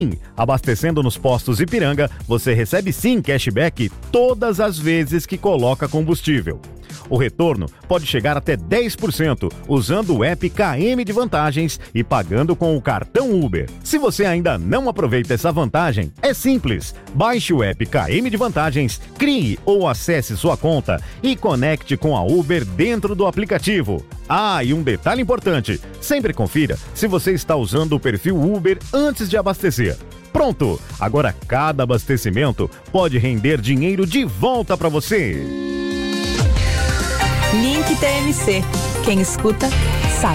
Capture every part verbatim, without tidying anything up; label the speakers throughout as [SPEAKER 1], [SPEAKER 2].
[SPEAKER 1] Abastecendo nos postos Ipiranga, você recebe sim cashback todas as vezes que coloca combustível. O retorno pode chegar até dez por cento usando o app K M de Vantagens e pagando com o cartão Uber. Se você ainda não aproveita essa vantagem, é simples. Baixe o app K M de Vantagens, crie ou acesse sua conta e conecte com a Uber dentro do aplicativo. Ah, e um detalhe importante, sempre confira se você está usando o perfil Uber antes de abastecer. Pronto! Agora cada abastecimento pode render dinheiro de volta para você.
[SPEAKER 2] Link T M C. Quem escuta, sabe.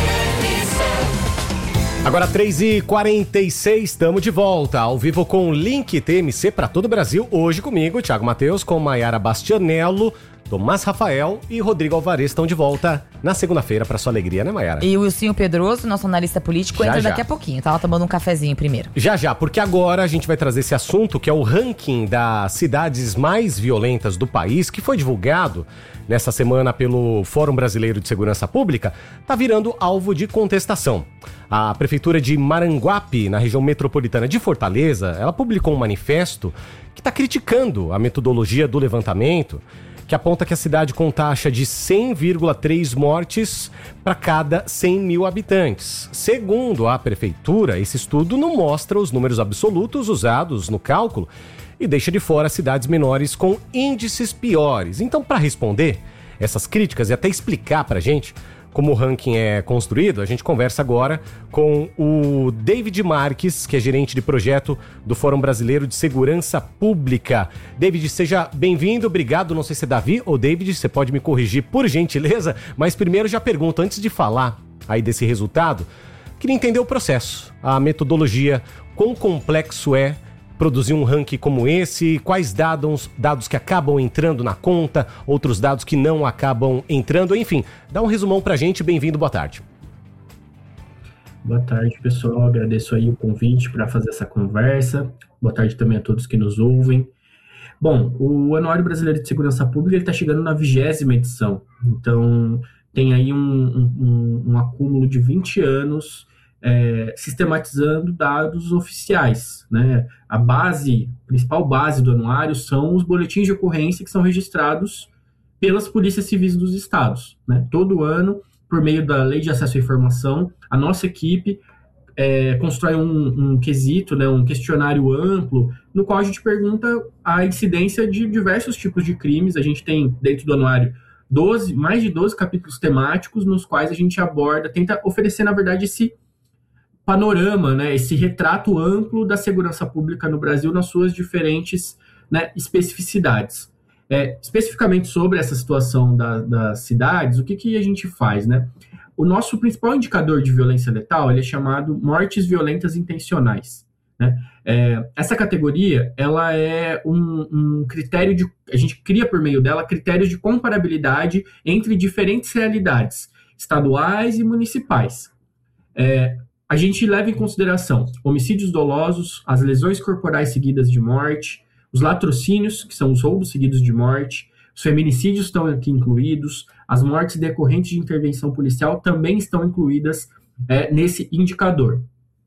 [SPEAKER 3] Agora três e quarenta e seis, estamos de volta, ao vivo com o Link T M C para todo o Brasil. Hoje comigo, Thiago Matheus, com Maiara Bastianello, Tomás Rafael e Rodrigo Alvarez estão de volta na segunda-feira, para sua alegria, né, Maiara?
[SPEAKER 2] E o Wilson Pedroso, nosso analista político,
[SPEAKER 3] já,
[SPEAKER 2] entra
[SPEAKER 3] já.
[SPEAKER 2] daqui a pouquinho. Tava tomando um cafezinho primeiro.
[SPEAKER 3] Já, já, porque agora a gente vai trazer esse assunto, que é o ranking das cidades mais violentas do país, que foi divulgado nessa semana pelo Fórum Brasileiro de Segurança Pública, tá virando alvo de contestação. A Prefeitura de Maranguape, na região metropolitana de Fortaleza, ela publicou um manifesto que está criticando a metodologia do levantamento, que aponta que a cidade com taxa de cem vírgula três mortes para cada cem mil habitantes. Segundo a Prefeitura, esse estudo não mostra os números absolutos usados no cálculo e deixa de fora cidades menores com índices piores. Então, para responder essas críticas e até explicar para a gente como o ranking é construído, a gente conversa agora com o David Marques, que é gerente de projeto do Fórum Brasileiro de Segurança Pública. David, seja bem-vindo, obrigado. Não sei se é Davi ou David, você pode me corrigir por gentileza, mas primeiro já pergunto, antes de falar aí desse resultado, queria entender o processo, a metodologia, quão complexo é produzir um ranking como esse, quais dados, dados que acabam entrando na conta, outros dados que não acabam entrando, enfim, dá um resumão pra gente. Bem-vindo, boa tarde.
[SPEAKER 4] Boa tarde, pessoal, agradeço aí o convite para fazer essa conversa, boa tarde também a todos que nos ouvem. Bom, o Anuário Brasileiro de Segurança Pública está chegando na vigésima edição, então tem aí um, um, um acúmulo de vinte anos É, sistematizando dados oficiais, né? A base, a principal base do anuário são os boletins de ocorrência que são registrados pelas polícias civis dos estados, né? Todo ano, por meio da Lei de Acesso à Informação, a nossa equipe é, constrói um, um quesito, né, um questionário amplo, no qual a gente pergunta a incidência de diversos tipos de crimes. A gente tem, dentro do anuário, doze, mais de doze capítulos temáticos, nos quais a gente aborda, tenta oferecer, na verdade, esse panorama, né, esse retrato amplo da segurança pública no Brasil nas suas diferentes, né, especificidades. É, especificamente sobre essa situação da, das cidades, o que, que a gente faz, né? O nosso principal indicador de violência letal, ele é chamado mortes violentas intencionais, né? É, essa categoria, ela é um, um critério de... A gente cria por meio dela critérios de comparabilidade entre diferentes realidades estaduais e municipais. É, A gente leva em consideração homicídios dolosos, as lesões corporais seguidas de morte, os latrocínios, que são os roubos seguidos de morte, os feminicídios estão aqui incluídos, as mortes decorrentes de intervenção policial também estão incluídas é, nesse indicador.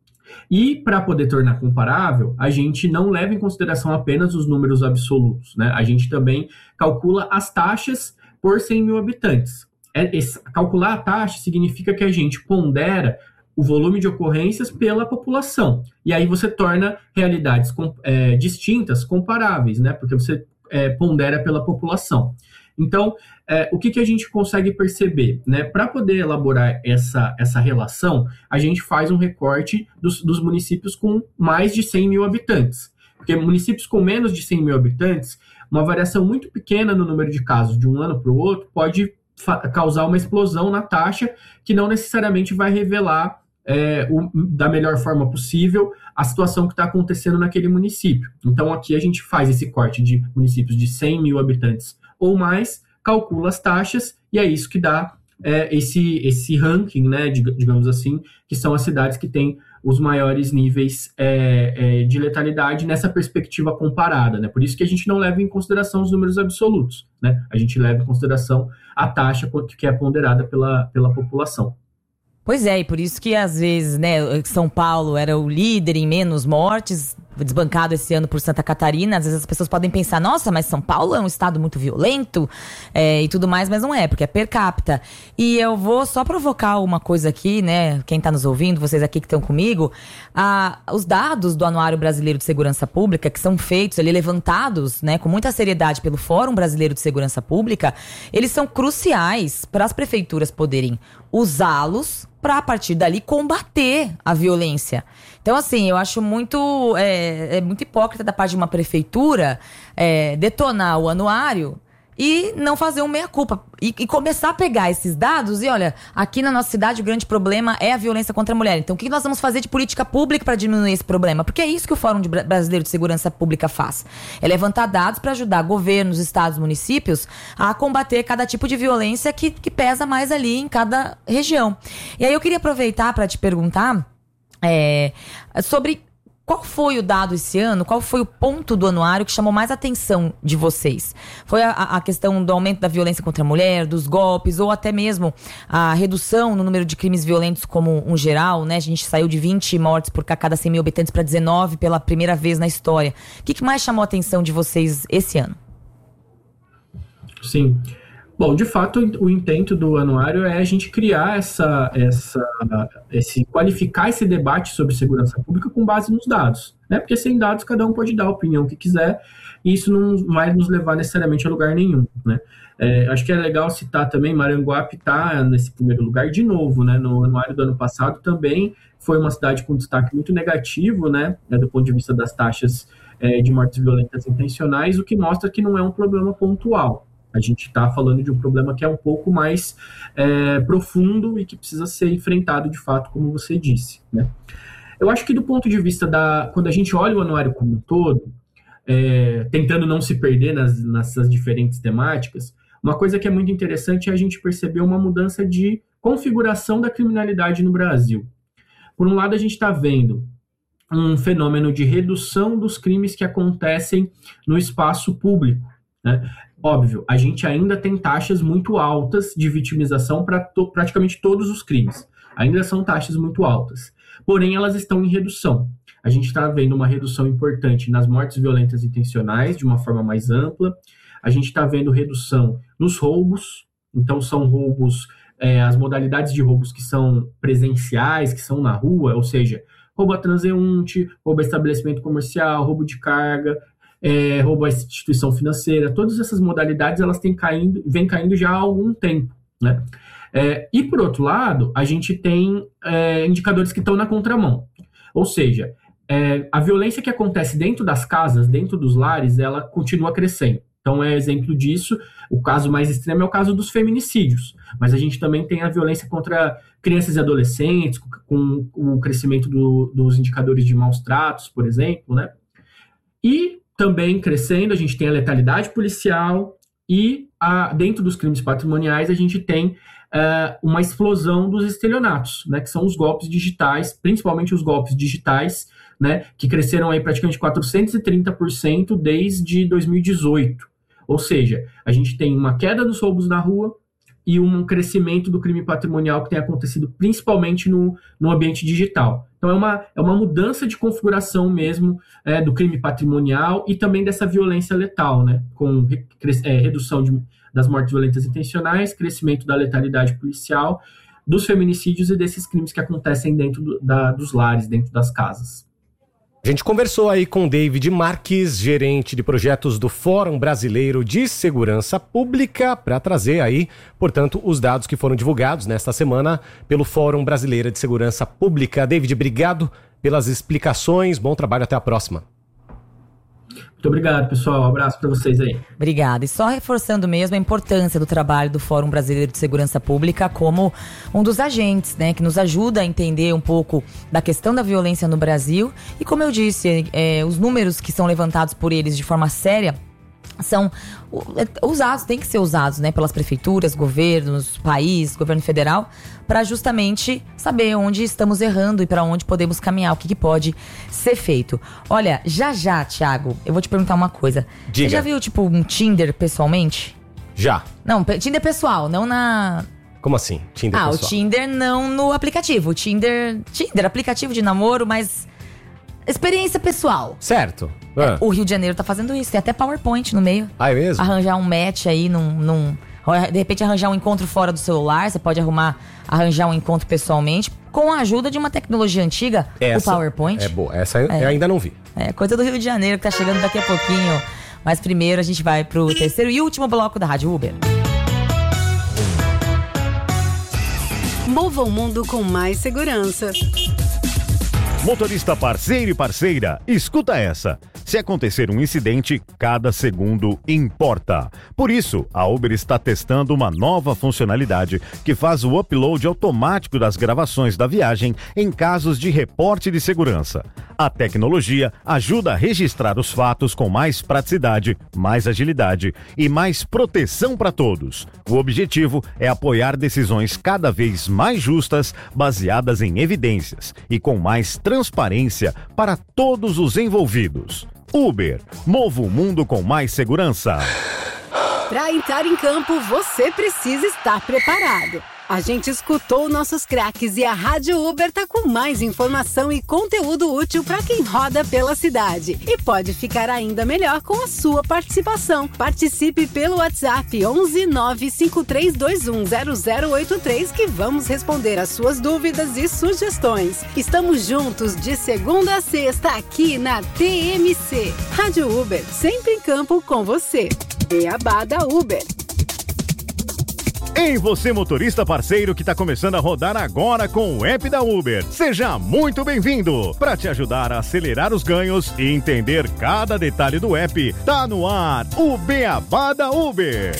[SPEAKER 4] E, para poder tornar comparável, a gente não leva em consideração apenas os números absolutos, né? A gente também calcula as taxas por cem mil habitantes. É, esse, calcular a taxa significa que a gente pondera o volume de ocorrências pela população. E aí você torna realidades com, é, distintas, comparáveis, né? Porque você é, pondera pela população. Então, é, o que, que a gente consegue perceber, né? Para poder elaborar essa, essa relação, a gente faz um recorte dos, dos municípios com mais de cem mil habitantes. Porque municípios com menos de cem mil habitantes, uma variação muito pequena no número de casos de um ano para o outro pode fa- causar uma explosão na taxa que não necessariamente vai revelar É, o, da melhor forma possível a situação que está acontecendo naquele município. Então aqui a gente faz esse corte de municípios de cem mil habitantes ou mais, calcula as taxas e é isso que dá é, esse, esse ranking, né, digamos assim, que são as cidades que têm os maiores níveis é, é, de letalidade nessa perspectiva comparada, né? Por isso que a gente não leva em consideração os números absolutos, né? A gente leva em consideração a taxa que é ponderada pela, pela população.
[SPEAKER 2] Pois é, e por isso que às vezes, né, São Paulo era o líder em menos mortes, desbancado esse ano por Santa Catarina. Às vezes as pessoas podem pensar, nossa, mas São Paulo é um estado muito violento é, e tudo mais, mas não é, porque é per capita. E eu vou só provocar uma coisa aqui, né, quem tá nos ouvindo, vocês aqui que estão comigo, a, os dados do Anuário Brasileiro de Segurança Pública, que são feitos ali, levantados, né, com muita seriedade pelo Fórum Brasileiro de Segurança Pública, eles são cruciais para as prefeituras poderem usá-los para, a partir dali, combater a violência. Então, assim, eu acho muito, é, é muito hipócrita da parte de uma prefeitura é, detonar o anuário e não fazer um meia-culpa. E, e começar a pegar esses dados e, olha, aqui na nossa cidade o grande problema é a violência contra a mulher. Então, o que nós vamos fazer de política pública para diminuir esse problema? Porque é isso que o Fórum de Brasileiro de Segurança Pública faz. É levantar dados para ajudar governos, estados, municípios a combater cada tipo de violência que, que pesa mais ali em cada região. E aí eu queria aproveitar para te perguntar é, sobre... qual foi o dado esse ano, qual foi o ponto do anuário que chamou mais atenção de vocês? Foi a, a questão do aumento da violência contra a mulher, dos golpes, ou até mesmo a redução no número de crimes violentos como um geral, né? A gente saiu de vinte mortes por cada cem mil habitantes para dezenove pela primeira vez na história. O que, que mais chamou a atenção de vocês esse ano?
[SPEAKER 4] Sim. Bom, de fato, o intento do anuário é a gente criar essa, essa, esse, qualificar esse debate sobre segurança pública com base nos dados, né? Porque sem dados cada um pode dar a opinião que quiser e isso não vai nos levar necessariamente a lugar nenhum, né? É, acho que é legal citar também, Maranguape está nesse primeiro lugar de novo, né? No anuário do ano passado também foi uma cidade com destaque muito negativo, né? Do ponto de vista das taxas é, de mortes violentas intencionais, o que mostra que não é um problema pontual. A gente está falando de um problema que é um pouco mais é, profundo e que precisa ser enfrentado de fato, como você disse, né? Eu acho que do ponto de vista da... Quando a gente olha o anuário como um todo, é, tentando não se perder nas, nessas diferentes temáticas, uma coisa que é muito interessante é a gente perceber uma mudança de configuração da criminalidade no Brasil. Por um lado, a gente está vendo um fenômeno de redução dos crimes que acontecem no espaço público, né? Óbvio, a gente ainda tem taxas muito altas de vitimização para to- praticamente todos os crimes. Ainda são taxas muito altas. Porém, elas estão em redução. A gente está vendo uma redução importante nas mortes violentas intencionais, de uma forma mais ampla. A gente está vendo redução nos roubos. Então, são roubos, é, as modalidades de roubos que são presenciais, que são na rua, ou seja, roubo a transeunte, roubo a estabelecimento comercial, roubo de carga, É, roubo à instituição financeira, todas essas modalidades elas têm caindo, vêm caindo já há algum tempo, né? É, e por outro lado, a gente tem é, indicadores que estão na contramão, ou seja, é, a violência que acontece dentro das casas, dentro dos lares, ela continua crescendo. Então é exemplo disso, o caso mais extremo é o caso dos feminicídios, mas a gente também tem a violência contra crianças e adolescentes, com, com o crescimento do, dos indicadores de maus tratos, por exemplo, né? E também crescendo, a gente tem a letalidade policial e a, dentro dos crimes patrimoniais a gente tem uh, uma explosão dos estelionatos, né, que são os golpes digitais, principalmente os golpes digitais, né, que cresceram aí praticamente quatrocentos e trinta por cento desde dois mil e dezoito. Ou seja, a gente tem uma queda dos roubos na rua e um crescimento do crime patrimonial que tem acontecido principalmente no, no ambiente digital. Então é uma, é uma mudança de configuração mesmo é, do crime patrimonial e também dessa violência letal, né? Com é, redução de, das mortes violentas intencionais, crescimento da letalidade policial, dos feminicídios e desses crimes que acontecem dentro do, da, dos lares, dentro das casas.
[SPEAKER 3] A gente conversou aí com David Marques, gerente de projetos do Fórum Brasileiro de Segurança Pública, para trazer aí, portanto, os dados que foram divulgados nesta semana pelo Fórum Brasileiro de Segurança Pública. David, obrigado pelas explicações, bom trabalho, até a próxima.
[SPEAKER 4] Muito obrigado, pessoal. Um abraço para vocês aí.
[SPEAKER 2] Obrigada. E só reforçando mesmo a importância do trabalho do Fórum Brasileiro de Segurança Pública como um dos agentes, né, que nos ajuda a entender um pouco da questão da violência no Brasil. E como eu disse, é, os números que são levantados por eles de forma séria são usados, tem que ser usados, né, pelas prefeituras, governos, país, governo federal, para justamente saber onde estamos errando e para onde podemos caminhar, o que, que pode ser feito. Olha, já já, Thiago, eu vou te perguntar uma coisa.
[SPEAKER 3] Diga.
[SPEAKER 2] Você já viu, tipo, um Tinder pessoalmente?
[SPEAKER 3] Já.
[SPEAKER 2] Não, Tinder pessoal, não na...
[SPEAKER 3] Como assim? Tinder
[SPEAKER 2] ah,
[SPEAKER 3] pessoal?
[SPEAKER 2] o Tinder não no aplicativo. O Tinder, Tinder, aplicativo de namoro, mas experiência pessoal.
[SPEAKER 3] Certo.
[SPEAKER 2] É,
[SPEAKER 3] Ah.
[SPEAKER 2] o Rio de Janeiro tá fazendo isso. Tem até PowerPoint no meio.
[SPEAKER 3] Ah, é mesmo?
[SPEAKER 2] Arranjar um match aí num, num... De repente arranjar um encontro fora do celular. Você pode arrumar, arranjar um encontro pessoalmente com a ajuda de uma tecnologia antiga,
[SPEAKER 3] Essa
[SPEAKER 2] o PowerPoint.
[SPEAKER 3] É boa. Essa eu ainda não vi.
[SPEAKER 2] É, coisa do Rio de Janeiro que tá chegando daqui a pouquinho. Mas primeiro a gente vai pro terceiro e último bloco da Rádio Uber.
[SPEAKER 5] Mova o mundo com mais segurança.
[SPEAKER 1] Motorista parceiro e parceira, escuta essa. Se acontecer um incidente, cada segundo importa. Por isso, a Uber está testando uma nova funcionalidade que faz o upload automático das gravações da viagem em casos de reporte de segurança. A tecnologia ajuda a registrar os fatos com mais praticidade, mais agilidade e mais proteção para todos. O objetivo é apoiar decisões cada vez mais justas, baseadas em evidências e com mais transparência para todos os envolvidos. Uber, mova o mundo com mais segurança.
[SPEAKER 5] Para entrar em campo, você precisa estar preparado. A gente escutou nossos craques e a Rádio Uber tá com mais informação e conteúdo útil para quem roda pela cidade. E pode ficar ainda melhor com a sua participação. Participe pelo WhatsApp onze nove cinco três dois um zero zero oito três que vamos responder as suas dúvidas e sugestões. Estamos juntos de segunda a sexta aqui na T M C. Rádio Uber, sempre em campo com você. Beabá da Uber.
[SPEAKER 1] Em você, motorista parceiro que está começando a rodar agora com o app da Uber. Seja muito bem-vindo! Para te ajudar a acelerar os ganhos e entender cada detalhe do app, tá no ar o Beabá da Uber.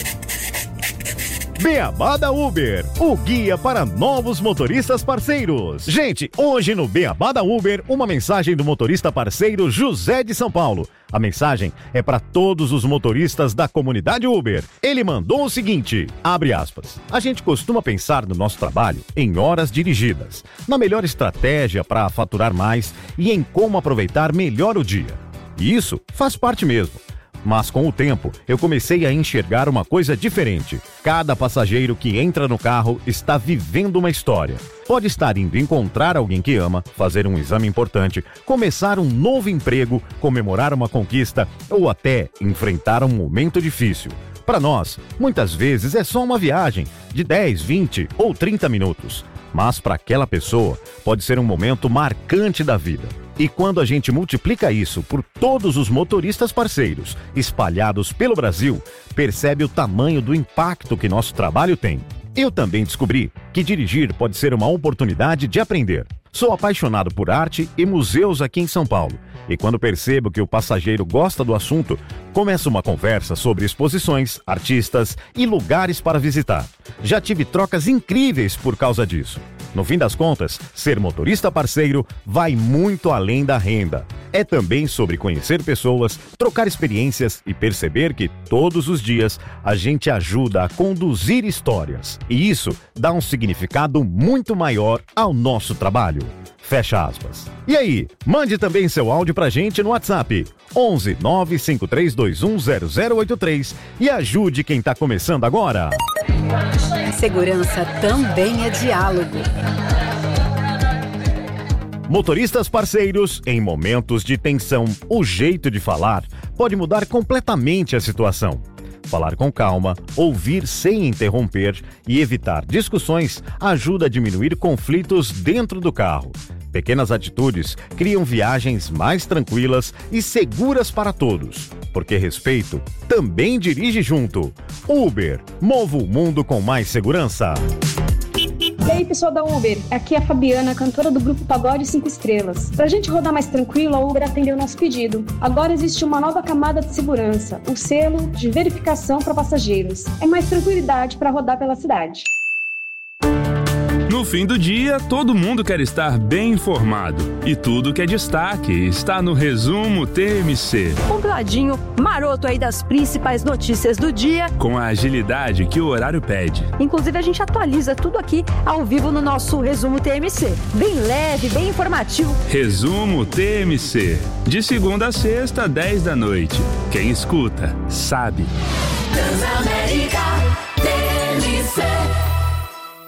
[SPEAKER 1] Beabá da Uber, o guia para novos motoristas parceiros. Gente, hoje no Beabá da Uber, uma mensagem do motorista parceiro José de São Paulo. A mensagem é para todos os motoristas da comunidade Uber. Ele mandou o seguinte, abre aspas, a gente costuma pensar no nosso trabalho em horas dirigidas, na melhor estratégia para faturar mais e em como aproveitar melhor o dia. E isso faz parte mesmo. Mas com o tempo, eu comecei a enxergar uma coisa diferente. Cada passageiro que entra no carro está vivendo uma história. Pode estar indo encontrar alguém que ama, fazer um exame importante, começar um novo emprego, comemorar uma conquista ou até enfrentar um momento difícil. Para nós, muitas vezes é só uma viagem de dez, vinte ou trinta minutos. Mas para aquela pessoa, pode ser um momento marcante da vida. E quando a gente multiplica isso por todos os motoristas parceiros espalhados pelo Brasil, percebe o tamanho do impacto que nosso trabalho tem. Eu também descobri que dirigir pode ser uma oportunidade de aprender. Sou apaixonado por arte e museus aqui em São Paulo. E quando percebo que o passageiro gosta do assunto, começa uma conversa sobre exposições, artistas e lugares para visitar. Já tive trocas incríveis por causa disso. No fim das contas, ser motorista parceiro vai muito além da renda. É também sobre conhecer pessoas, trocar experiências e perceber que todos os dias a gente ajuda a conduzir histórias. E isso dá um significado muito maior ao nosso trabalho. Fecha aspas. E aí, mande também seu áudio pra gente no WhatsApp onze nove cinco três dois um zero zero oito três e ajude quem tá começando agora.
[SPEAKER 5] Segurança também é diálogo.
[SPEAKER 1] Motoristas parceiros, em momentos de tensão, o jeito de falar pode mudar completamente a situação. Falar com calma, ouvir sem interromper e evitar discussões ajuda a diminuir conflitos dentro do carro. Pequenas atitudes criam viagens mais tranquilas e seguras para todos. Porque respeito também dirige junto. Uber, mova o mundo com mais segurança.
[SPEAKER 6] E aí, pessoal da Uber, aqui é a Fabiana, cantora do grupo Pagode cinco Estrelas. Pra gente rodar mais tranquilo, a Uber atendeu nosso pedido. Agora existe uma nova camada de segurança, o selo de verificação para passageiros. É mais tranquilidade para rodar pela cidade.
[SPEAKER 7] No fim do dia, todo mundo quer estar bem informado. E tudo que é destaque está no Resumo T M C.
[SPEAKER 8] Compladinho, maroto aí das principais notícias do dia.
[SPEAKER 7] Com a agilidade que o horário pede.
[SPEAKER 8] Inclusive, a gente atualiza tudo aqui ao vivo no nosso Resumo T M C. Bem leve, bem informativo.
[SPEAKER 7] Resumo T M C. De segunda a sexta, dez da noite. Quem escuta, sabe.
[SPEAKER 9] Transamérica T M C.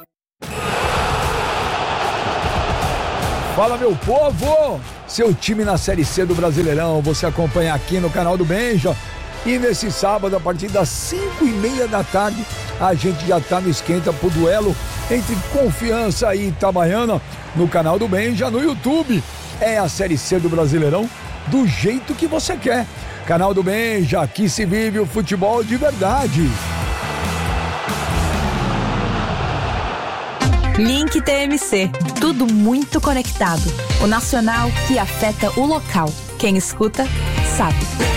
[SPEAKER 9] Fala, meu povo! Seu time na Série C do Brasileirão, você acompanha aqui no canal do Benja. E nesse sábado, a partir das cinco e meia da tarde, a gente já tá no esquenta pro duelo entre Confiança e Itabaiana no canal do Benja, no YouTube. É a Série C do Brasileirão do jeito que você quer. Canal do Benja, aqui se vive o futebol de verdade.
[SPEAKER 10] Link T M C, tudo muito conectado. O nacional que afeta o local. Quem escuta, sabe.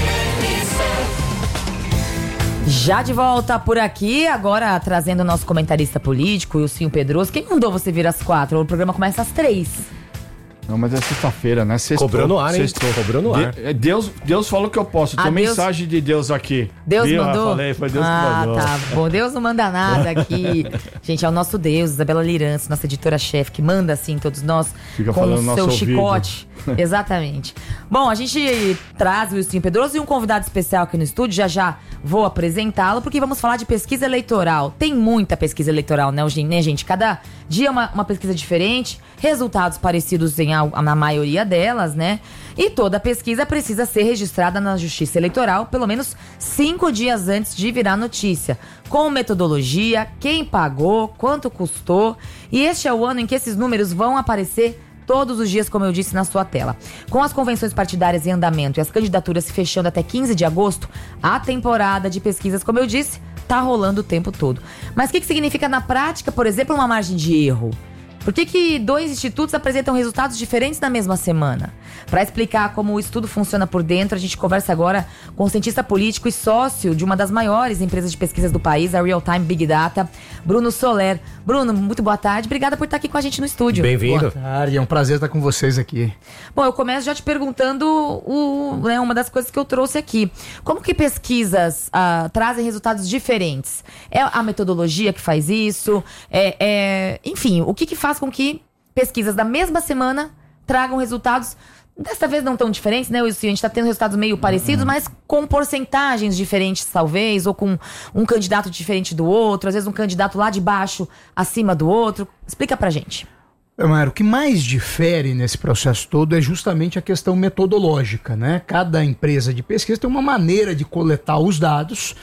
[SPEAKER 2] Já de volta por aqui, agora trazendo o nosso comentarista político, Ilcinho Pedroso. Quem mandou você vir às quatro? O programa começa às três.
[SPEAKER 11] Não, mas é sexta-feira, né? Sextou.
[SPEAKER 3] Cobrou no ar, hein?
[SPEAKER 11] Sextou.
[SPEAKER 3] Cobrou no ar.
[SPEAKER 11] De- Deus, Deus falou que eu posso. Tem
[SPEAKER 2] Ah,
[SPEAKER 11] uma
[SPEAKER 2] Deus-
[SPEAKER 11] mensagem de Deus aqui.
[SPEAKER 2] Deus
[SPEAKER 11] Viu?
[SPEAKER 2] mandou?
[SPEAKER 11] Eu falei, foi Deus
[SPEAKER 2] ah,
[SPEAKER 11] que mandou.
[SPEAKER 2] tá bom. Deus não manda nada aqui. Gente, é o nosso Deus, Isabela Liranço, nossa editora-chefe, que manda, assim, todos nós
[SPEAKER 11] Fica
[SPEAKER 2] com
[SPEAKER 11] falando
[SPEAKER 2] o
[SPEAKER 11] no
[SPEAKER 2] seu
[SPEAKER 11] nosso
[SPEAKER 2] chicote. Exatamente. Bom, a gente traz o Ilcinho Pedroso e um convidado especial aqui no estúdio. Já já vou apresentá-lo, porque vamos falar de pesquisa eleitoral. Tem muita pesquisa eleitoral, né, né gente? Cada dia uma, uma pesquisa diferente, resultados parecidos em, al- na maioria delas, né? E toda pesquisa precisa ser registrada na Justiça Eleitoral pelo menos cinco dias antes de virar notícia, com metodologia, quem pagou, quanto custou. E este é o ano em que esses números vão aparecer todos os dias, como eu disse, na sua tela. Com as convenções partidárias em andamento e as candidaturas se fechando até quinze de agosto, a temporada de pesquisas, como eu disse, tá rolando o tempo todo. Mas o que, que significa na prática, por exemplo, uma margem de erro? Por que que dois institutos apresentam resultados diferentes na mesma semana? Para explicar como o estudo funciona por dentro, a gente conversa agora com o cientista político e sócio de uma das maiores empresas de pesquisas do país, a Real Time Big Data, Bruno Soler. Bruno, muito boa tarde. Obrigada por estar aqui com a gente no estúdio.
[SPEAKER 3] Bem-vindo.
[SPEAKER 12] Boa tarde, é um prazer estar com vocês aqui.
[SPEAKER 2] Bom, eu começo já te perguntando o, né, uma das coisas que eu trouxe aqui. Como que pesquisas ah, trazem resultados diferentes? É a metodologia que faz isso? É, é, enfim, o que que faz com que pesquisas da mesma semana tragam resultados, dessa vez não tão diferentes, né, Wilson? A gente tá tendo resultados meio parecidos,
[SPEAKER 12] Uhum.
[SPEAKER 2] mas com porcentagens diferentes, talvez, ou com um candidato diferente do outro, às vezes um candidato lá de baixo acima do outro. Explica pra gente.
[SPEAKER 12] Mário, o que mais difere nesse processo todo é justamente a questão metodológica, né? Cada empresa de pesquisa tem uma maneira de coletar os dados,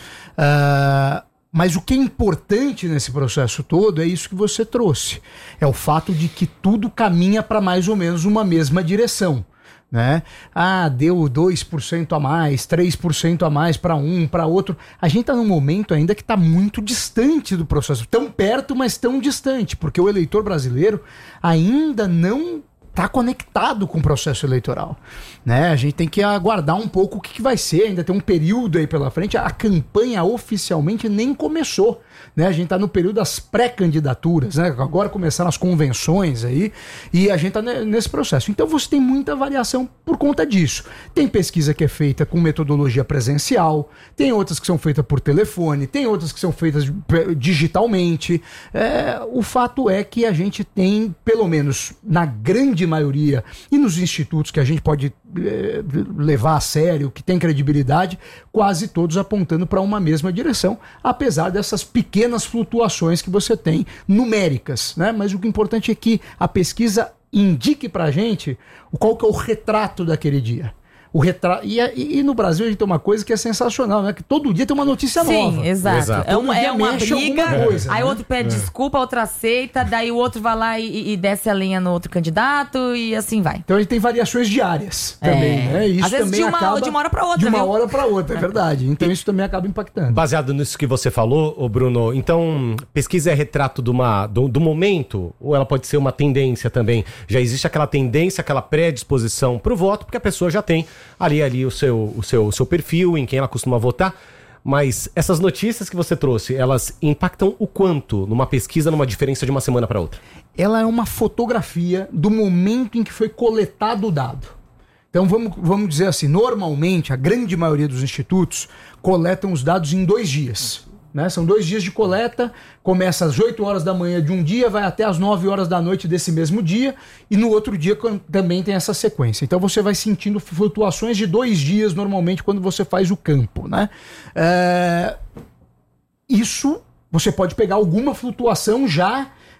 [SPEAKER 12] uh, mas o que é importante nesse processo todo é isso que você trouxe. É o fato de que tudo caminha para mais ou menos uma mesma direção. Né? Ah, deu dois por cento a mais, três por cento a mais para um, para outro. A gente está num momento ainda que está muito distante do processo. Tão perto, mas tão distante. Porque o eleitor brasileiro ainda não está conectado com o processo eleitoral. Né? A gente tem que aguardar um pouco o que, que vai ser. Ainda tem um período aí pela frente. A campanha oficialmente nem começou. Né? A gente está no período das pré-candidaturas, né? Agora começaram as convenções aí, e a gente está nesse processo. Então você tem muita variação por conta disso. Tem pesquisa que é feita com metodologia presencial, tem outras que são feitas por telefone, tem outras que são feitas digitalmente. É, o fato é que a gente tem, pelo menos na grande maioria, e nos institutos que a gente pode é, levar a sério, que tem credibilidade, quase todos apontando para uma mesma direção, apesar dessas pequenas flutuações que você tem numéricas, né? Mas o que é importante é que a pesquisa indique pra gente qual que é o retrato daquele dia. O retra... e, e, e no Brasil a gente tem uma coisa que é sensacional, né? Que todo dia tem uma notícia
[SPEAKER 2] Sim,
[SPEAKER 12] nova.
[SPEAKER 2] exato.
[SPEAKER 12] exato.
[SPEAKER 2] É uma, é uma
[SPEAKER 12] mexe
[SPEAKER 2] briga,
[SPEAKER 12] alguma coisa,
[SPEAKER 2] aí
[SPEAKER 12] né?
[SPEAKER 2] outro pede
[SPEAKER 12] É.
[SPEAKER 2] desculpa, outro aceita, daí o outro vai lá e, e desce a lenha no outro candidato e assim vai.
[SPEAKER 12] Então a gente tem variações diárias também,
[SPEAKER 2] É.
[SPEAKER 12] né? E isso
[SPEAKER 2] Às vezes
[SPEAKER 12] também
[SPEAKER 2] de uma-
[SPEAKER 12] acaba
[SPEAKER 2] de uma hora pra outra,
[SPEAKER 12] De uma
[SPEAKER 2] viu?
[SPEAKER 12] hora para outra, é verdade. Então isso também acaba impactando.
[SPEAKER 3] Baseado nisso que você falou, ô Bruno, então pesquisa é retrato de uma, do, do momento, ou ela pode ser uma tendência também? Já existe aquela tendência, aquela predisposição pro voto, porque a pessoa já tem ali, ali o, seu, o, seu, o seu perfil, em quem ela costuma votar. Mas essas notícias que você trouxe, elas impactam o quanto numa pesquisa, numa diferença de uma semana para outra?
[SPEAKER 12] Ela é uma fotografia do momento em que foi coletado o dado. Então vamos, vamos dizer assim, normalmente a grande maioria dos institutos coletam os dados em dois dias. Né? São dois dias de coleta, começa às oito horas da manhã de um dia, vai até às nove horas da noite desse mesmo dia, e no outro dia também tem essa sequência. Então você vai sentindo flutuações de dois dias normalmente quando você faz o campo. Né? É... Isso, você pode pegar alguma flutuação já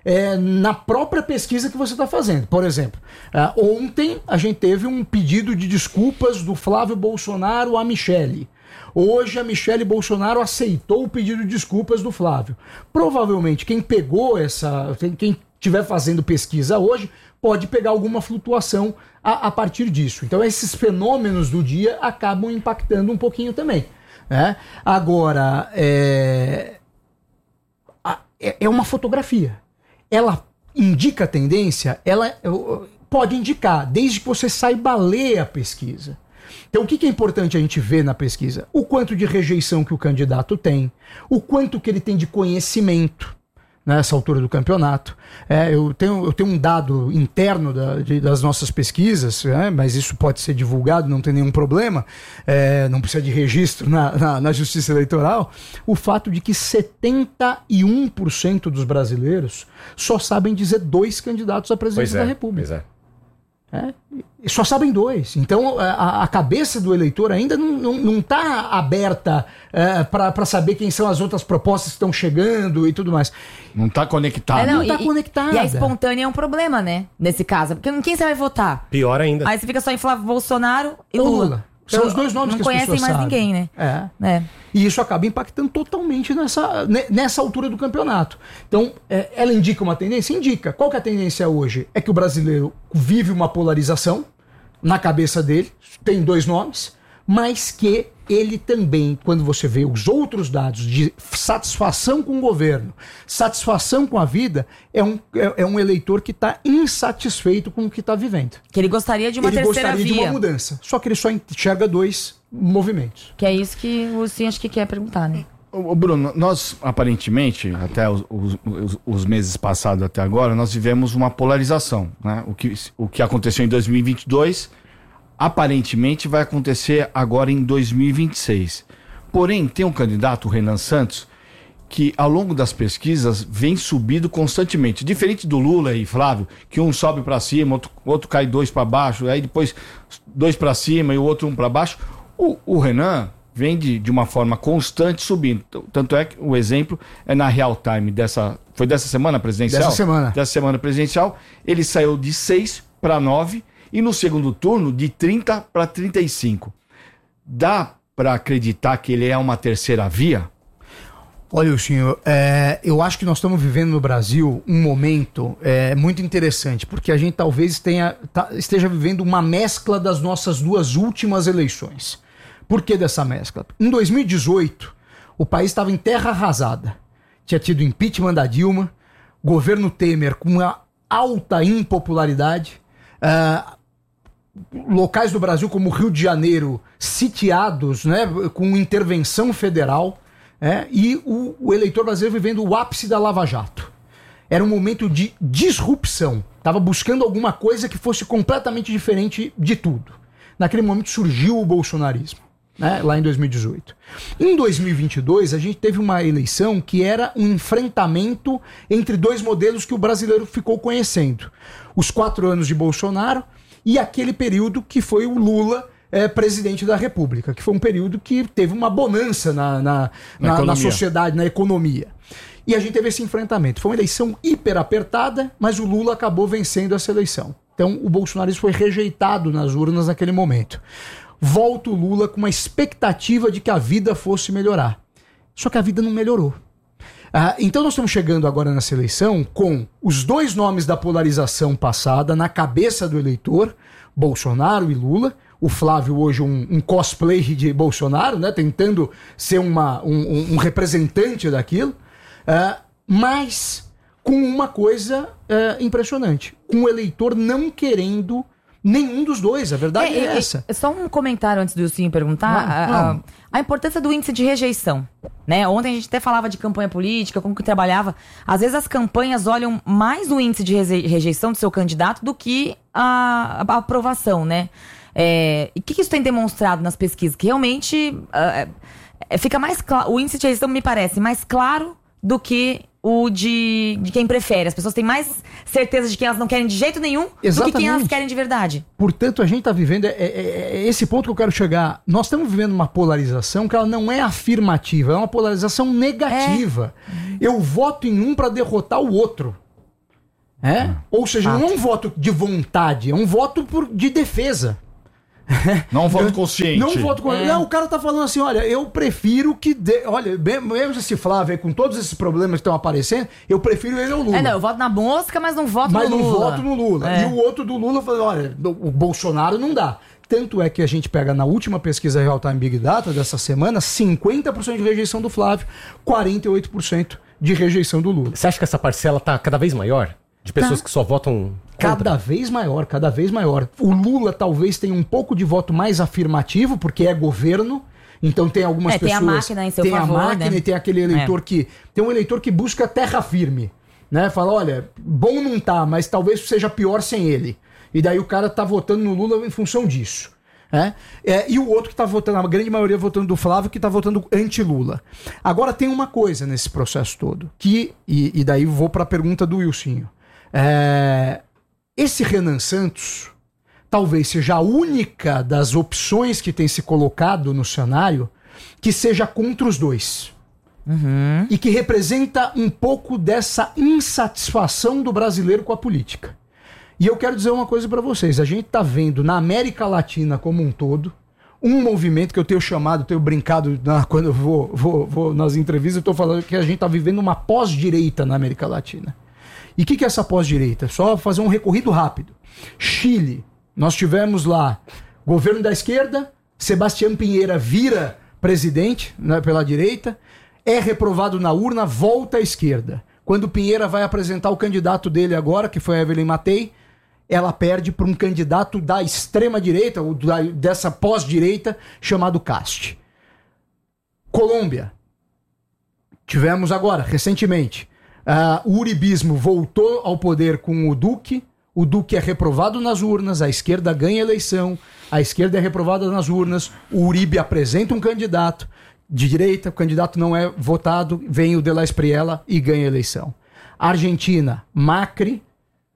[SPEAKER 12] é, na própria pesquisa que você está fazendo. Por exemplo, uh, ontem a gente teve um pedido de desculpas do Flávio Bolsonaro à Michele. Hoje a Michele Bolsonaro aceitou o pedido de desculpas do Flávio. Provavelmente quem pegou essa, quem estiver fazendo pesquisa hoje, pode pegar alguma flutuação a, a partir disso. Então esses fenômenos do dia acabam impactando um pouquinho também. Né? Agora, é, é uma fotografia. Ela indica tendência? Ela pode indicar, desde que você saiba ler a pesquisa. Então o que é importante a gente ver na pesquisa? O quanto de rejeição que o candidato tem, o quanto que ele tem de conhecimento nessa altura do campeonato. É, eu, tenho, eu tenho um dado interno da, de, das nossas pesquisas, é, mas isso pode ser divulgado, não tem nenhum problema, é, não precisa de registro na, na, na Justiça Eleitoral, o fato de que setenta e um por cento dos brasileiros só sabem dizer dois candidatos a presidente
[SPEAKER 3] pois é,
[SPEAKER 12] da República.
[SPEAKER 3] Pois é.
[SPEAKER 12] É, só sabem dois. Então a, a cabeça do eleitor ainda não está aberta é, para saber quem são as outras propostas que estão chegando e tudo mais.
[SPEAKER 11] Não está conectado.
[SPEAKER 2] É, não
[SPEAKER 12] está conectada.
[SPEAKER 2] E a espontânea é um problema, né? Nesse caso. Porque quem você vai votar?
[SPEAKER 3] Pior ainda.
[SPEAKER 2] Aí você fica só em Flávio Bolsonaro e
[SPEAKER 12] Ou
[SPEAKER 2] Lula.
[SPEAKER 12] Lula. São os dois nomes
[SPEAKER 2] não
[SPEAKER 12] que as
[SPEAKER 2] conhecem
[SPEAKER 12] pessoas
[SPEAKER 2] mais
[SPEAKER 12] sabem.
[SPEAKER 2] ninguém, né?
[SPEAKER 12] É.
[SPEAKER 2] É.
[SPEAKER 12] E isso acaba impactando totalmente nessa, nessa altura do campeonato. Então, é, ela indica uma tendência? Indica. Qual que é a tendência hoje? É que o brasileiro vive uma polarização na cabeça dele, tem dois nomes, mas que ele também, quando você vê os outros dados de satisfação com o governo, satisfação com a vida, é um, é, é um eleitor que está insatisfeito com o que está vivendo.
[SPEAKER 2] Que ele gostaria de uma
[SPEAKER 12] ele
[SPEAKER 2] terceira
[SPEAKER 12] gostaria
[SPEAKER 2] via.
[SPEAKER 12] de uma mudança, só que ele só enxerga dois movimentos.
[SPEAKER 2] Que é isso que o Sim acho que quer perguntar, né?
[SPEAKER 11] Ô, Bruno, nós aparentemente, até os, os, os meses passados até agora, nós vivemos uma polarização, né? O que, o que aconteceu em dois mil e vinte e dois, aparentemente vai acontecer agora em dois mil e vinte e seis. Porém, tem um candidato, o Renan Santos, que ao longo das pesquisas vem subindo constantemente. Diferente do Lula e Flávio, que um sobe para cima, outro, outro cai dois para baixo, aí depois dois para cima e o outro um para baixo. O, o Renan vem de, de uma forma constante subindo. Tanto é que o exemplo é na real time dessa... Foi dessa semana presidencial?
[SPEAKER 12] Dessa semana.
[SPEAKER 11] Dessa semana presidencial. Ele saiu de seis para nove e no segundo turno de trinta para trinta e cinco. Dá para acreditar que ele é uma terceira via?
[SPEAKER 12] Olha, senhor, é, eu acho que nós estamos vivendo no Brasil um momento é, muito interessante, porque a gente talvez tenha, tá, esteja vivendo uma mescla das nossas duas últimas eleições. Por que dessa mescla? Em dois mil e dezoito, o país estava em terra arrasada. Tinha tido impeachment da Dilma, governo Temer com uma alta impopularidade, uh, locais do Brasil como o Rio de Janeiro sitiados, né, com intervenção federal, é, e o, o eleitor brasileiro vivendo o ápice da Lava Jato. Era um momento de disrupção. Estava buscando alguma coisa que fosse completamente diferente de tudo. Naquele momento surgiu o bolsonarismo, né, lá em dois mil e dezoito. Em dois mil e vinte e dois, a gente teve uma eleição que era um enfrentamento entre dois modelos que o brasileiro ficou conhecendo. Os quatro anos de Bolsonaro e aquele período que foi o Lula é, presidente da República, que foi um período que teve uma bonança na, na, na, na, na sociedade, na economia. E a gente teve esse enfrentamento. Foi uma eleição hiper apertada, mas o Lula acabou vencendo essa eleição. Então o bolsonarismo foi rejeitado nas urnas naquele momento. Volta o Lula com uma expectativa de que a vida fosse melhorar. Só que a vida não melhorou. Ah, então nós estamos chegando agora nessa eleição com os dois nomes da polarização passada na cabeça do eleitor, Bolsonaro e Lula. O Flávio hoje um, um cosplay de Bolsonaro, né, tentando ser uma, um, um representante daquilo, uh, mas com uma coisa uh, impressionante, com o eleitor não querendo nenhum dos dois, a verdade é, é, é essa.
[SPEAKER 2] É, só um comentário antes do Ilcinho perguntar,
[SPEAKER 12] não,
[SPEAKER 2] a,
[SPEAKER 12] não.
[SPEAKER 2] A, a importância do índice de rejeição. Né? Ontem a gente até falava de campanha política, como que trabalhava. Às vezes as campanhas olham mais o índice de rejeição do seu candidato do que a, a aprovação, né? É, e o que, que isso tem demonstrado nas pesquisas? Que realmente uh, é, fica mais claro. O índice de rejeição me parece mais claro do que o de, de quem prefere. As pessoas têm mais certeza de que elas não querem de jeito nenhum. Exatamente. Do que quem elas querem de verdade.
[SPEAKER 12] Portanto, a gente está vivendo, é, é, é esse ponto que eu quero chegar. Nós estamos vivendo uma polarização que ela não é afirmativa, é uma polarização negativa. É. Eu voto em um para derrotar o outro. É? Ou seja, não é um voto de vontade, é um voto por, de defesa.
[SPEAKER 11] Não um voto consciente.
[SPEAKER 12] Não um voto consciente.
[SPEAKER 2] É.
[SPEAKER 12] Não, o cara tá falando assim, olha, eu prefiro que... De... Olha, mesmo esse Flávio aí, com todos esses problemas que estão aparecendo, eu prefiro ele ao Lula.
[SPEAKER 2] É, não, eu voto na mosca, mas não voto
[SPEAKER 12] mas
[SPEAKER 2] no Lula.
[SPEAKER 12] Mas não voto no Lula.
[SPEAKER 2] É.
[SPEAKER 12] E o outro do Lula falou, olha, o Bolsonaro não dá. Tanto é que a gente pega na última pesquisa Real Time Big Data dessa semana, cinquenta por cento de rejeição do Flávio, quarenta e oito por cento de rejeição do Lula.
[SPEAKER 3] Você acha que essa parcela tá cada vez maior? De pessoas
[SPEAKER 12] Tá.
[SPEAKER 3] que só votam contra?
[SPEAKER 12] Cada vez maior, cada vez maior. O Lula talvez tenha um pouco de voto mais afirmativo, porque é governo. Então tem algumas
[SPEAKER 2] É, tem a
[SPEAKER 12] pessoas...
[SPEAKER 2] máquina em seu
[SPEAKER 12] tem
[SPEAKER 2] favor,
[SPEAKER 12] a máquina
[SPEAKER 2] né?
[SPEAKER 12] e tem aquele eleitor
[SPEAKER 2] É.
[SPEAKER 12] que... Tem um eleitor que busca terra firme. Né? Fala, olha, bom não tá, mas talvez seja pior sem ele. E daí o cara tá votando no Lula em função disso. É? É, e o outro que tá votando, a grande maioria votando do Flávio, que tá votando anti-Lula. Agora tem uma coisa nesse processo todo, que, e, e daí vou para a pergunta do Wilsinho. É, esse Renan Santos talvez seja a única das opções que tem se colocado no cenário que seja contra os dois.
[SPEAKER 2] Uhum.
[SPEAKER 12] E que representa um pouco dessa insatisfação do brasileiro com a política. E eu quero dizer uma coisa para vocês. A gente tá vendo na América Latina como um todo um movimento que eu tenho chamado, tenho brincado na, quando eu vou, vou, vou nas entrevistas, eu tô falando que a gente tá vivendo uma pós-direita na América Latina. E o que, que é essa pós-direita? Só fazer um recorrido rápido. Chile, nós tivemos lá governo da esquerda, Sebastián Piñera vira presidente, né, pela direita, é reprovado na urna, volta à esquerda. Quando Piñera vai apresentar o candidato dele agora, que foi a Evelyn Matei, ela perde para um candidato da extrema-direita, ou da, dessa pós-direita, chamado Cast. Colômbia. Tivemos agora, recentemente, uh, o uribismo voltou ao poder com o Duque, o Duque é reprovado nas urnas, a esquerda ganha a eleição, a esquerda é reprovada nas urnas, o Uribe apresenta um candidato de direita, o candidato não é votado, vem o De La Espriella e ganha a eleição. Argentina, Macri,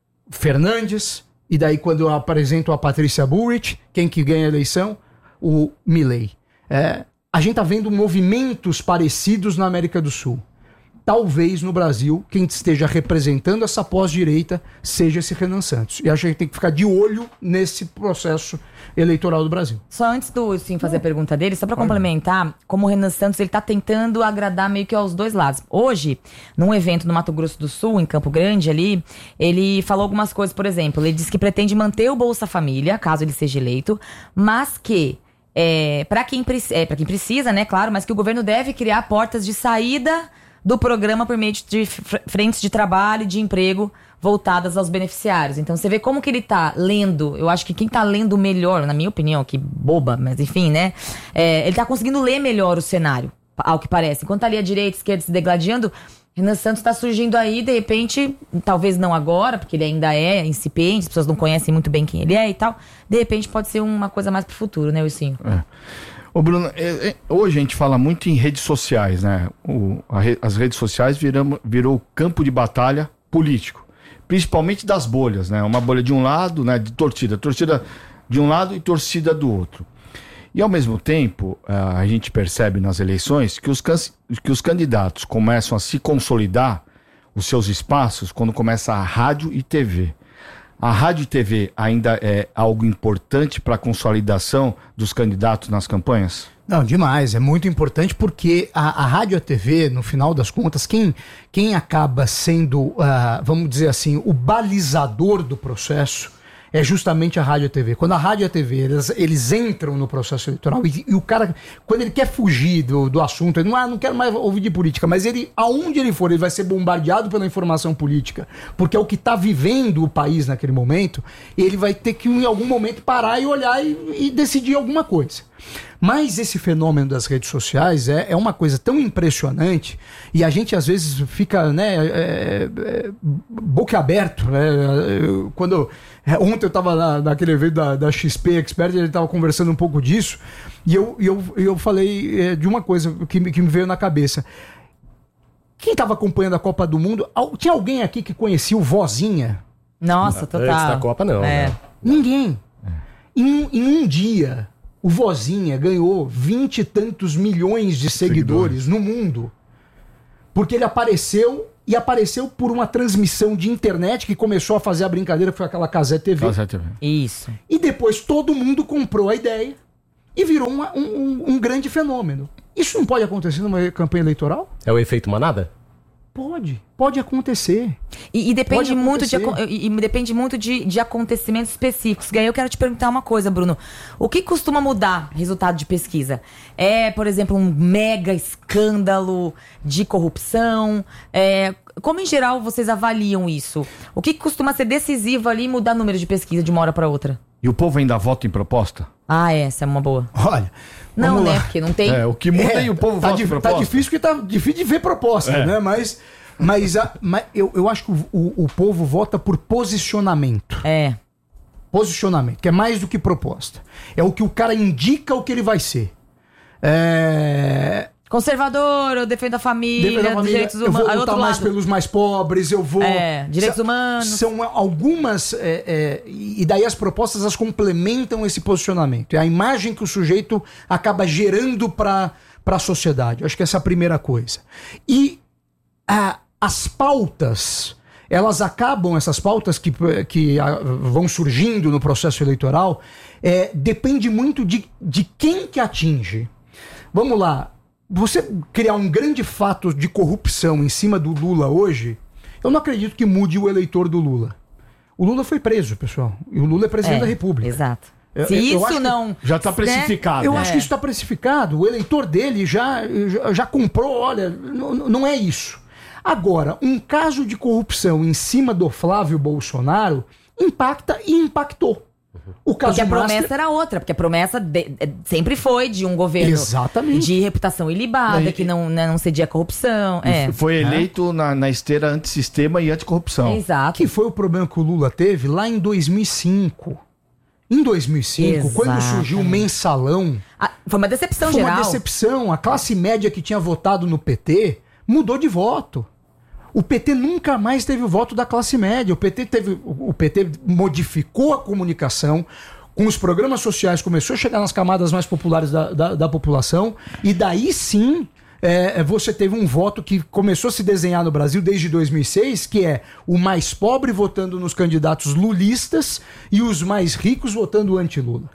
[SPEAKER 12] Fernandes, e daí quando eu apresento a Patrícia Bullrich, quem que ganha a eleição? O Milei. É, a gente tá vendo movimentos parecidos na América do Sul. Talvez no Brasil, quem esteja representando essa pós-direita seja esse Renan Santos. E acho que a gente tem que ficar de olho nesse processo eleitoral do Brasil.
[SPEAKER 2] Só antes do sim fazer a pergunta dele, só para complementar, como o Renan Santos ele tá tentando agradar meio que aos dois lados. Hoje, num evento no Mato Grosso do Sul, em Campo Grande ali, ele falou algumas coisas, por exemplo, ele disse que pretende manter o Bolsa Família, caso ele seja eleito, mas que é, para quem, é, para quem precisa, né, claro, mas que o governo deve criar portas de saída do programa por meio de frentes de trabalho e de emprego voltadas aos beneficiários. Então você vê como que ele tá lendo, eu acho que quem tá lendo melhor, na minha opinião, que boba, mas enfim, né, é, ele tá conseguindo ler melhor o cenário, ao que parece. Enquanto ali a direita e a esquerda se degladiando, Renan Santos tá surgindo aí, de repente, talvez não agora, porque ele ainda é incipiente, as pessoas não conhecem muito bem quem ele é e tal, de repente pode ser uma coisa mais pro futuro, né, Wilson?
[SPEAKER 11] É. Ô Bruno, é, é, hoje a gente fala muito em redes sociais, né? O, a re, as redes sociais viram, virou campo de batalha político, principalmente das bolhas, né? Uma bolha de um lado, né? De torcida, torcida de um lado e torcida do outro. E ao mesmo tempo, a gente percebe nas eleições que os, que os candidatos começam a se consolidar os seus espaços quando começa a rádio e T V. A rádio e T V ainda é algo importante para a consolidação dos candidatos nas campanhas?
[SPEAKER 12] Não, demais. É muito importante porque a, a rádio e a T V, no final das contas, quem, quem acaba sendo, uh, vamos dizer assim, o balizador do processo é justamente a rádio e a T V. Quando a rádio e a T V, eles, eles entram no processo eleitoral e, e o cara, quando ele quer fugir do, do assunto, ele não, ah, não quero mais ouvir de política, mas ele, aonde ele for, ele vai ser bombardeado pela informação política, porque é o que está vivendo o país naquele momento, ele vai ter que em algum momento parar e olhar e, e decidir alguma coisa. Mas esse fenômeno das redes sociais é, é uma coisa tão impressionante e a gente às vezes fica, né, é, é, boca aberto, né? Eu, quando, ontem eu estava na, naquele evento da, da X P Expert, a gente estava conversando um pouco disso e eu, eu, eu falei é, de uma coisa que, que me veio na cabeça. Quem estava acompanhando a Copa do Mundo, tinha alguém aqui que conhecia o Vozinha?
[SPEAKER 2] Nossa, total.
[SPEAKER 3] Antes da Copa não.
[SPEAKER 2] É.
[SPEAKER 3] Né?
[SPEAKER 12] Ninguém. Em, em um dia... O Vozinha ganhou vinte e tantos milhões de seguidores, seguidores no mundo. Porque ele apareceu e apareceu por uma transmissão de internet que começou a fazer a brincadeira, que foi aquela Cazé T V.
[SPEAKER 11] Cazé T V.
[SPEAKER 2] Isso.
[SPEAKER 12] E depois todo mundo comprou a ideia e virou uma, um, um, um grande fenômeno. Isso não pode acontecer numa campanha eleitoral?
[SPEAKER 3] É o efeito manada?
[SPEAKER 12] Pode, pode acontecer.
[SPEAKER 2] E, e depende
[SPEAKER 12] Pode
[SPEAKER 2] muito, de,
[SPEAKER 12] acontecer.
[SPEAKER 2] e, e depende muito de, de acontecimentos específicos. E aí eu quero te perguntar uma coisa, Bruno. O que costuma mudar resultado de pesquisa? É, por exemplo, um mega escândalo de corrupção? É, como, em geral, vocês avaliam isso? O que costuma ser decisivo ali e mudar o número de pesquisa de uma hora para outra?
[SPEAKER 11] E o povo ainda vota em proposta?
[SPEAKER 2] Ah, essa é uma boa.
[SPEAKER 12] Olha,
[SPEAKER 2] Não,
[SPEAKER 12] vamos
[SPEAKER 2] né?
[SPEAKER 12] lá.
[SPEAKER 2] Porque não tem...
[SPEAKER 11] É, o que muda
[SPEAKER 12] É,
[SPEAKER 11] e o povo
[SPEAKER 12] tá
[SPEAKER 11] vota
[SPEAKER 12] di-
[SPEAKER 11] em proposta.
[SPEAKER 12] Tá difícil porque tá difícil de ver proposta,
[SPEAKER 11] É.
[SPEAKER 12] né? Mas, mas, a- mas eu, eu acho que o, o, o povo vota por posicionamento.
[SPEAKER 2] É.
[SPEAKER 12] Posicionamento, que é mais do que proposta. É o que o cara indica o que ele vai ser. É...
[SPEAKER 2] Conservador, eu defendo a família,
[SPEAKER 12] Defender a família,
[SPEAKER 2] direitos
[SPEAKER 12] eu vou
[SPEAKER 2] humanos. Aí,
[SPEAKER 12] lutar
[SPEAKER 2] outro
[SPEAKER 12] mais
[SPEAKER 2] lado.
[SPEAKER 12] pelos mais pobres, eu vou...
[SPEAKER 2] É, direitos
[SPEAKER 12] Sa-
[SPEAKER 2] humanos.
[SPEAKER 12] São algumas... é, é, e daí as propostas, elas complementam esse posicionamento. É a imagem que o sujeito acaba gerando para a sociedade. Eu acho que essa é a primeira coisa. E ah, as pautas... Elas acabam, essas pautas que, que ah, vão surgindo no processo eleitoral, é, depende muito de, de quem que atinge. Vamos lá. Você criar um grande fato de corrupção em cima do Lula hoje, eu não acredito que mude o eleitor do Lula. O Lula foi preso, pessoal. E o Lula é presidente
[SPEAKER 2] É,
[SPEAKER 12] da República.
[SPEAKER 2] Exato.
[SPEAKER 12] Eu-
[SPEAKER 2] Se
[SPEAKER 12] eu- eu
[SPEAKER 2] isso
[SPEAKER 12] acho que-
[SPEAKER 2] não...
[SPEAKER 11] Já tá
[SPEAKER 2] né?
[SPEAKER 11] precificado.
[SPEAKER 12] Eu
[SPEAKER 2] É.
[SPEAKER 12] acho que isso está precificado. O eleitor dele já, já, já comprou, olha, n- não é isso. Agora, um caso de corrupção em cima do Flávio Bolsonaro impacta e impactou. O caso
[SPEAKER 2] Porque a
[SPEAKER 12] Master-
[SPEAKER 2] promessa era outra, porque a promessa de- é, sempre foi de um governo
[SPEAKER 12] Exatamente.
[SPEAKER 2] de reputação ilibada,
[SPEAKER 11] E-
[SPEAKER 2] que não, né, não cedia à corrupção.
[SPEAKER 11] E
[SPEAKER 2] É.
[SPEAKER 11] Foi eleito na, na esteira antissistema e anticorrupção.
[SPEAKER 2] Exato.
[SPEAKER 12] Que foi o problema que o Lula teve lá em dois mil e cinco. Em dois mil e cinco, quando
[SPEAKER 2] Exatamente.
[SPEAKER 12] surgiu o mensalão,
[SPEAKER 2] Ah, foi uma decepção
[SPEAKER 12] foi
[SPEAKER 2] geral.
[SPEAKER 12] uma decepção. A classe média que tinha votado no P T mudou de voto. O P T nunca mais teve o voto da classe média. O P T teve, o P T modificou a comunicação. Com os programas sociais, começou a chegar nas camadas mais populares da, da, da população. E daí sim, é, você teve um voto que começou a se desenhar no Brasil desde dois mil e seis, que é o mais pobre votando nos candidatos lulistas e os mais ricos votando anti-Lula.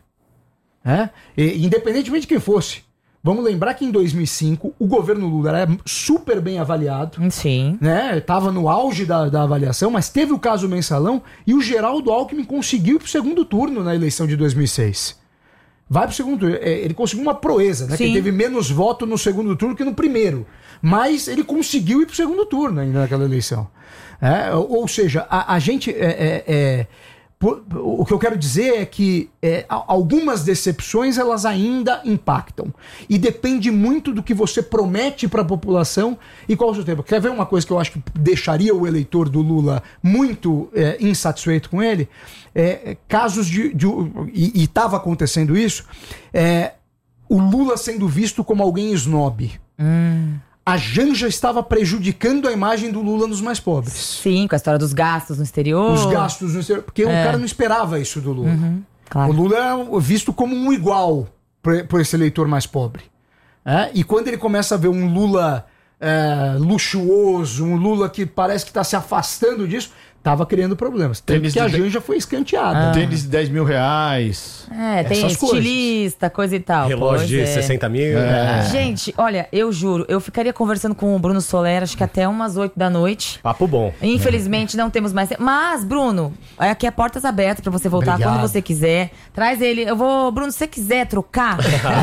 [SPEAKER 12] É? E, independentemente de quem fosse. Vamos lembrar que em dois mil e cinco o governo Lula era super bem avaliado.
[SPEAKER 2] Sim.
[SPEAKER 12] Né? Tava no auge da, da avaliação, mas teve o caso mensalão e o Geraldo Alckmin conseguiu ir pro segundo turno na eleição de dois mil e seis. Vai pro segundo turno. É, ele conseguiu uma proeza, né? Que
[SPEAKER 2] Sim.
[SPEAKER 12] ele teve menos voto no segundo turno que no primeiro. Mas ele conseguiu ir pro segundo turno ainda naquela eleição. É, ou, ou seja, a, a gente... É, é, é, por- o que eu quero dizer é que é, a- algumas decepções elas ainda impactam. E depende muito do que você promete para a população e qual o seu tempo. Quer ver uma coisa que eu acho que deixaria o eleitor do Lula muito é, insatisfeito com ele? É, casos de... de e estava acontecendo isso. É, o Lula sendo visto como alguém snob.
[SPEAKER 2] Hum.
[SPEAKER 12] A Janja estava prejudicando a imagem do Lula nos mais pobres.
[SPEAKER 2] Sim, com a história dos gastos no exterior.
[SPEAKER 12] Os gastos no exterior. Porque o
[SPEAKER 2] É.
[SPEAKER 12] cara não esperava isso do Lula.
[SPEAKER 2] Uhum, claro.
[SPEAKER 12] O Lula é visto como um igual por esse eleitor mais pobre. É? E quando ele começa a ver um Lula é, luxuoso, um Lula que parece que está se afastando disso, estava criando problemas. Tanto
[SPEAKER 11] Tênis
[SPEAKER 12] que a
[SPEAKER 11] de-
[SPEAKER 12] Janja foi escanteada.
[SPEAKER 2] Ah.
[SPEAKER 11] Tênis de dez mil reais.
[SPEAKER 2] É, tem
[SPEAKER 12] Essas coisas.
[SPEAKER 2] estilista, coisa e tal.
[SPEAKER 3] Relógio
[SPEAKER 2] Pois
[SPEAKER 3] de
[SPEAKER 2] é.
[SPEAKER 3] sessenta mil.
[SPEAKER 11] É.
[SPEAKER 2] Gente, olha, eu juro, eu ficaria conversando com o Bruno Soler, acho que até umas oito da noite.
[SPEAKER 3] Papo bom.
[SPEAKER 2] Infelizmente não temos mais tempo. Mas, Bruno, aqui é portas abertas pra você voltar
[SPEAKER 12] Obrigado.
[SPEAKER 2] quando você quiser. Traz ele. Eu vou, Bruno, se você quiser trocar,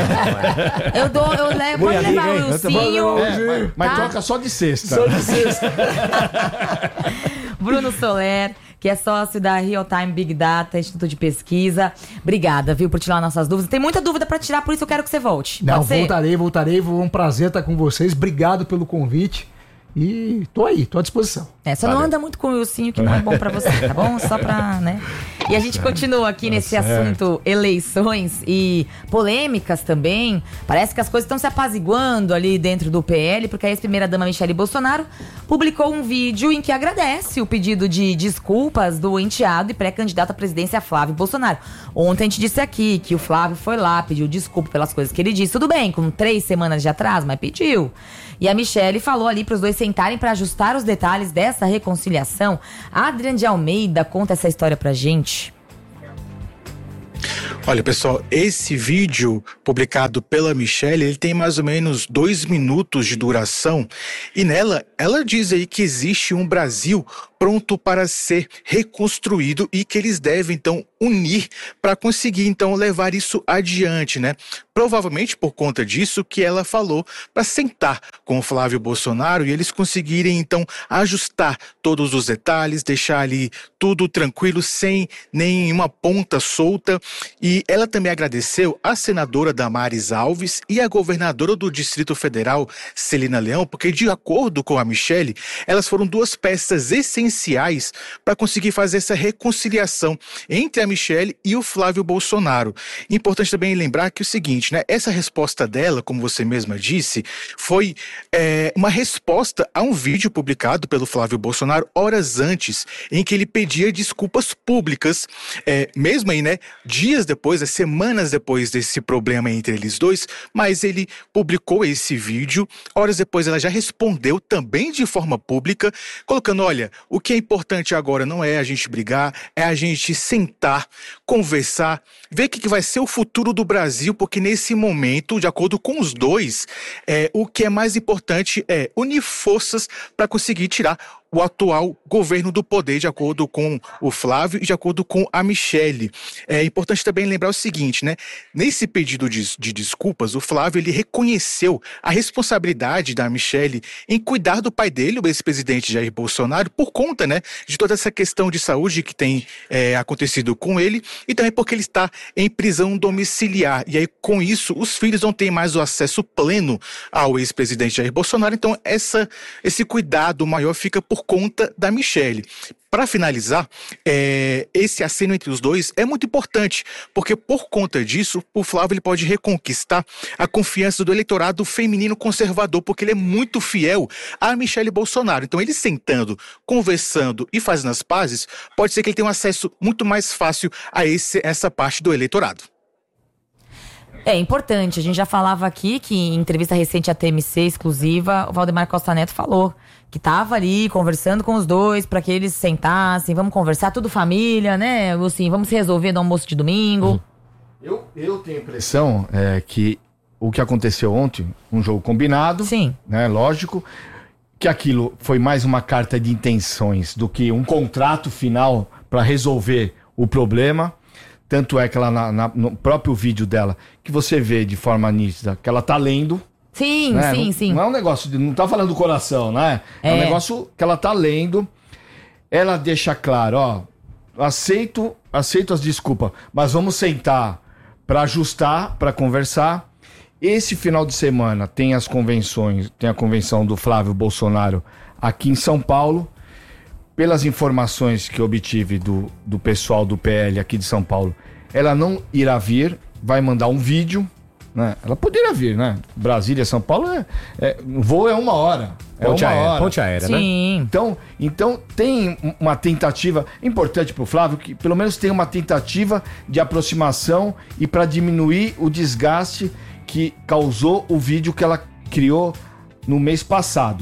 [SPEAKER 2] eu dou, eu levo, pode
[SPEAKER 3] Mulher
[SPEAKER 2] levar
[SPEAKER 3] amiga,
[SPEAKER 2] o
[SPEAKER 3] hein?
[SPEAKER 2] Ilcinho.
[SPEAKER 11] É, mas mas
[SPEAKER 2] Tá.
[SPEAKER 11] troca só de sexta.
[SPEAKER 12] Só de sexta.
[SPEAKER 2] Bruno Soler, que é sócio da Real Time Big Data, Instituto de Pesquisa. Obrigada, viu, por tirar nossas dúvidas. Tem muita dúvida pra tirar, por isso eu quero que você volte.
[SPEAKER 12] Não,
[SPEAKER 2] Pode ser?
[SPEAKER 12] voltarei, voltarei. Foi um prazer estar com vocês. Obrigado pelo convite. E tô aí, tô à disposição.
[SPEAKER 2] É, só não anda muito com o Wilsinho, que não é bom pra você, tá bom? Só pra, né? E a gente continua aqui nesse assunto eleições e polêmicas também. Parece que as coisas estão se apaziguando ali dentro do P L, porque a ex-primeira-dama Michele Bolsonaro publicou um vídeo em que agradece o pedido de desculpas do enteado e pré-candidato à presidência Flávio Bolsonaro. Ontem a gente disse aqui que o Flávio foi lá, pediu desculpa pelas coisas que ele disse. Tudo bem, com três semanas de atraso, mas pediu. E a Michele falou ali pros dois sentarem para ajustar os detalhes dessa reconciliação. Adrian de Almeida conta essa história pra gente.
[SPEAKER 13] Olha, pessoal, esse vídeo publicado pela Michelle, ele tem mais ou menos dois minutos de duração e nela ela diz aí que existe um Brasil pronto para ser reconstruído e que eles devem, então, unir para conseguir, então, levar isso adiante, né? Provavelmente por conta disso que ela falou para sentar com o Flávio Bolsonaro e eles conseguirem, então, ajustar todos os detalhes, deixar ali tudo tranquilo, sem nenhuma ponta solta. E ela também agradeceu a senadora Damares Alves e a governadora do Distrito Federal, Celina Leão, porque, de acordo com a Michelle, elas foram duas peças essenciais para conseguir fazer essa reconciliação entre a Michelle e o Flávio Bolsonaro. Importante também lembrar que é o seguinte, né? Essa resposta dela, como você mesma disse, foi é, uma resposta a um vídeo publicado pelo Flávio Bolsonaro horas antes, em que ele pedia desculpas públicas, é, mesmo aí, né? Dias depois, semanas depois desse problema entre eles dois, mas ele publicou esse vídeo. Horas depois ela já respondeu também de forma pública, colocando, olha, o que é importante agora não é a gente brigar, é a gente sentar, conversar, ver o que vai ser o futuro do Brasil, porque nesse momento, de acordo com os dois, é, o que é mais importante é unir forças para conseguir tirar o atual governo do poder, de acordo com o Flávio e de acordo com a Michelle. É importante também lembrar o seguinte, né? Nesse pedido de, de desculpas, o Flávio, ele reconheceu a responsabilidade da Michelle em cuidar do pai dele, o ex-presidente Jair Bolsonaro, por conta, né, de toda essa questão de saúde que tem é, acontecido com ele, e também porque ele está em prisão domiciliar. E aí, com isso, os filhos não têm mais o acesso pleno ao ex-presidente Jair Bolsonaro. Então, essa, esse cuidado maior fica por conta da Michelle. Para finalizar, é, esse aceno entre os dois é muito importante, porque por conta disso, o Flávio ele pode reconquistar a confiança do eleitorado feminino conservador, porque ele é muito fiel a Michelle Bolsonaro. Então, ele sentando, conversando e fazendo as pazes, pode ser que ele tenha um acesso muito mais fácil a esse, essa parte do eleitorado.
[SPEAKER 2] É importante, a gente já falava aqui que em entrevista recente à T M C exclusiva, o Valdemar Costa Neto falou que tava ali conversando com os dois para que eles sentassem, vamos conversar, tudo família, né? Assim, vamos se resolver no almoço de domingo.
[SPEAKER 11] Eu, eu tenho a impressão é, que o que aconteceu ontem, um jogo combinado,
[SPEAKER 2] sim, né?
[SPEAKER 11] Lógico, que aquilo foi mais uma carta de intenções do que um contrato final para resolver o problema. Tanto é que ela, na, na, no próprio vídeo dela, que você vê de forma nítida, que ela tá lendo.
[SPEAKER 2] Sim,
[SPEAKER 11] né?
[SPEAKER 2] sim,
[SPEAKER 11] não,
[SPEAKER 2] sim.
[SPEAKER 11] Não é um negócio, de, não tá falando do coração, né? É. é um negócio que ela tá lendo. Ela deixa claro, ó, aceito, aceito as desculpas, mas vamos sentar para ajustar, para conversar. Esse final de semana tem as convenções, tem a convenção do Flávio Bolsonaro aqui em São Paulo. Pelas informações que eu obtive do, do pessoal do P L aqui de São Paulo, ela não irá vir, vai mandar um vídeo, né? Ela poderia vir, né? Brasília, São Paulo, é, é, o voo é uma hora. É
[SPEAKER 3] ponte
[SPEAKER 11] uma
[SPEAKER 3] aérea,
[SPEAKER 11] hora.
[SPEAKER 3] ponte aérea,
[SPEAKER 2] sim,
[SPEAKER 3] né?
[SPEAKER 11] Então, então tem uma tentativa importante para o Flávio, que pelo menos tem uma tentativa de aproximação e para diminuir o desgaste que causou o vídeo que ela criou no mês passado.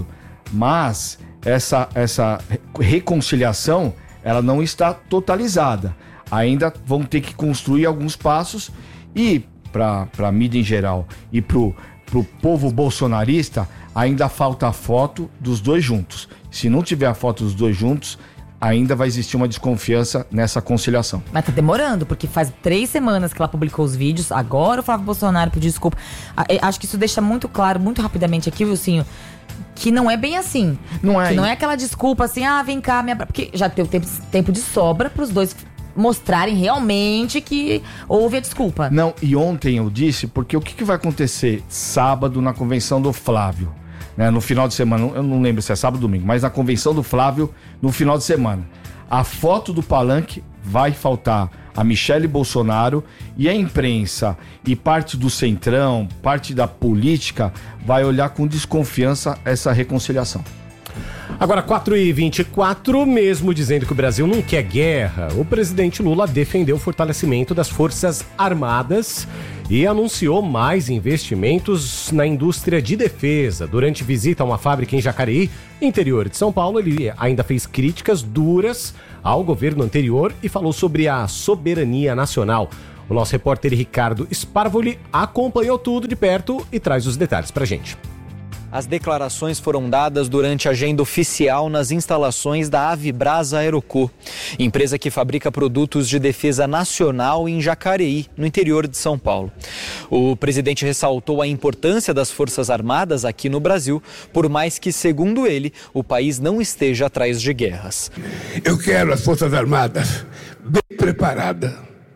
[SPEAKER 11] Mas essa, essa reconciliação, ela não está totalizada. Ainda vão ter que construir alguns passos e para a mídia em geral e para o povo bolsonarista, ainda falta a foto dos dois juntos. Se não tiver a foto dos dois juntos, ainda vai existir uma desconfiança nessa conciliação.
[SPEAKER 2] Mas tá demorando, porque faz três semanas que ela publicou os vídeos, agora o Flávio Bolsonaro pediu desculpa. Acho que isso deixa muito claro, muito rapidamente aqui, Wilsinho, que não é bem assim.
[SPEAKER 11] Não é.
[SPEAKER 2] Que não é aquela desculpa assim, ah, vem cá, minha... Porque já deu tempo, tempo de sobra pros dois mostrarem realmente que houve a desculpa.
[SPEAKER 11] Não, e ontem eu disse, porque o que, que vai acontecer sábado na convenção do Flávio? Né, no final de semana, eu não lembro se é sábado ou domingo, mas na convenção do Flávio, no final de semana. A foto do palanque vai faltar a Michelle Bolsonaro e a imprensa e parte do centrão, parte da política, vai olhar com desconfiança essa reconciliação.
[SPEAKER 3] Agora, quatro e vinte e quatro, mesmo dizendo que o Brasil não quer guerra, o presidente Lula defendeu o fortalecimento das Forças Armadas e anunciou mais investimentos na indústria de defesa. Durante visita a uma fábrica em Jacareí, interior de São Paulo, ele ainda fez críticas duras ao governo anterior e falou sobre a soberania nacional. O nosso repórter Ricardo Sparvoli acompanhou tudo de perto e traz os detalhes pra gente.
[SPEAKER 14] As declarações foram dadas durante a agenda oficial nas instalações da Avibrasa Aeroco, empresa que fabrica produtos de defesa nacional em Jacareí, no interior de São Paulo. O presidente ressaltou a importância das Forças Armadas aqui no Brasil, por mais que, segundo ele, o país não esteja atrás de guerras.
[SPEAKER 15] Eu quero as Forças Armadas bem preparadas,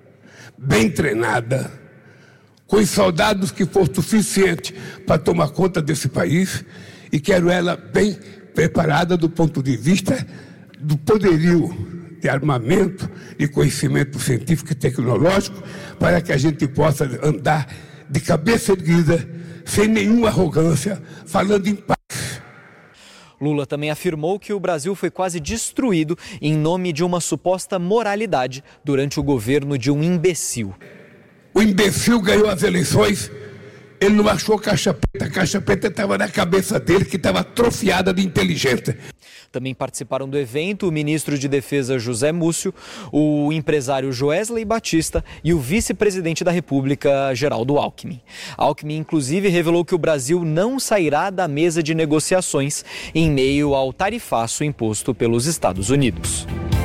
[SPEAKER 15] bem treinadas, com os soldados que for suficiente para tomar conta desse país, e quero ela bem preparada do ponto de vista do poderio de armamento e conhecimento científico e tecnológico, para que a gente possa andar de cabeça erguida, sem nenhuma arrogância, falando em paz.
[SPEAKER 14] Lula também afirmou que o Brasil foi quase destruído em nome de uma suposta moralidade durante o governo de um imbecil.
[SPEAKER 15] O imbecil ganhou as eleições, ele não achou caixa preta, a caixa preta estava na cabeça dele, que estava atrofiada de inteligência.
[SPEAKER 14] Também participaram do evento o ministro de Defesa José Múcio, o empresário Joesley Batista e o vice-presidente da República, Geraldo Alckmin. Alckmin, inclusive, revelou que o Brasil não sairá da mesa de negociações em meio ao tarifaço imposto pelos Estados Unidos.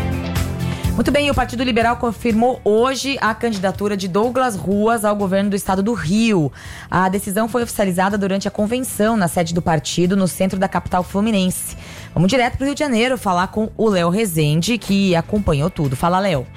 [SPEAKER 2] Muito bem, o Partido Liberal confirmou hoje a candidatura de Douglas Ruas ao governo do estado do Rio. A decisão foi oficializada durante a convenção na sede do partido, no centro da capital fluminense. Vamos direto para o Rio de Janeiro falar com o Léo Rezende, que acompanhou tudo. Fala, Léo.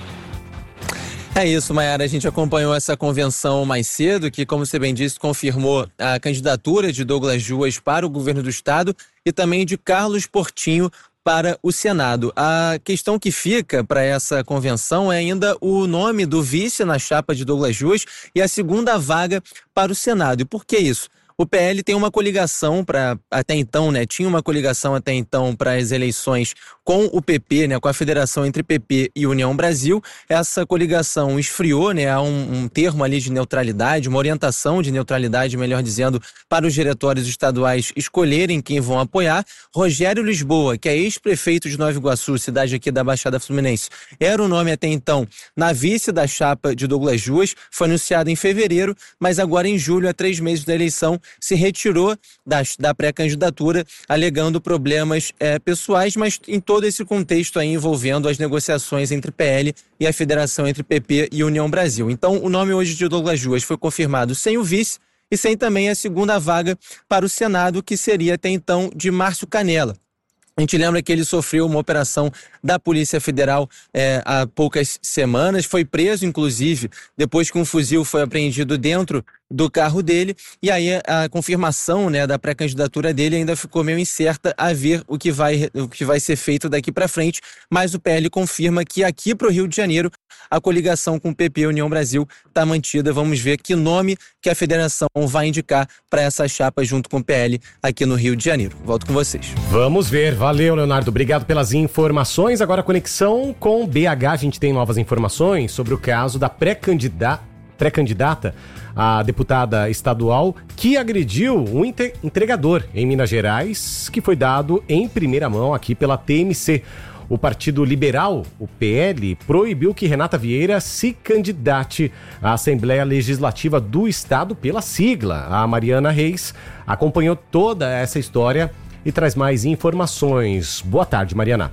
[SPEAKER 16] É isso, Mayara. A gente acompanhou essa convenção mais cedo, que, como você bem disse, confirmou a candidatura de Douglas Ruas para o governo do estado e também de Carlos Portinho para o Senado. A questão que fica para essa convenção é ainda o nome do vice na chapa de Douglas Ruas e a segunda vaga para o Senado. E por que isso? O P L tem uma coligação para até então, né? Tinha uma coligação até então para as eleições com o P P, né? Com a federação entre P P e União Brasil. Essa coligação esfriou, né? Há um, um termo ali de neutralidade, uma orientação de neutralidade, melhor dizendo, para os diretórios estaduais escolherem quem vão apoiar. Rogério Lisboa, que é ex-prefeito de Nova Iguaçu, cidade aqui da Baixada Fluminense, era o nome até então na vice da chapa de Douglas Ruas, foi anunciado em fevereiro, mas agora em julho, a três meses da eleição, se retirou da, da pré-candidatura, alegando problemas é, pessoais, mas em todo esse contexto aí envolvendo as negociações entre P L e a federação entre P P e União Brasil. Então, o nome hoje de Douglas Ruas foi confirmado sem o vice e sem também a segunda vaga para o Senado, que seria até então de Márcio Canella. A gente lembra que ele sofreu uma operação da Polícia Federal é, há poucas semanas, foi preso, inclusive, depois que um fuzil foi apreendido dentro do carro dele, e aí a confirmação, né, da pré-candidatura dele ainda ficou meio incerta, a ver o que vai, o que vai ser feito daqui para frente, mas o P L confirma que aqui para o Rio de Janeiro a coligação com o P P e União Brasil está mantida. Vamos ver que nome que a federação vai indicar para essa chapa junto com o P L aqui no Rio de Janeiro. Volto com vocês.
[SPEAKER 3] Vamos ver. Valeu, Leonardo. Obrigado pelas informações. Agora, conexão com B H. A gente tem novas informações sobre o caso da pré-candidata, pré-candidata a deputada estadual que agrediu um entregador em Minas Gerais, que foi dado em primeira mão aqui pela T M C. O Partido Liberal, o P L, proibiu que Renata Vieira se candidate à Assembleia Legislativa do Estado pela sigla. A Mariana Reis acompanhou toda essa história e traz mais informações. Boa tarde, Mariana.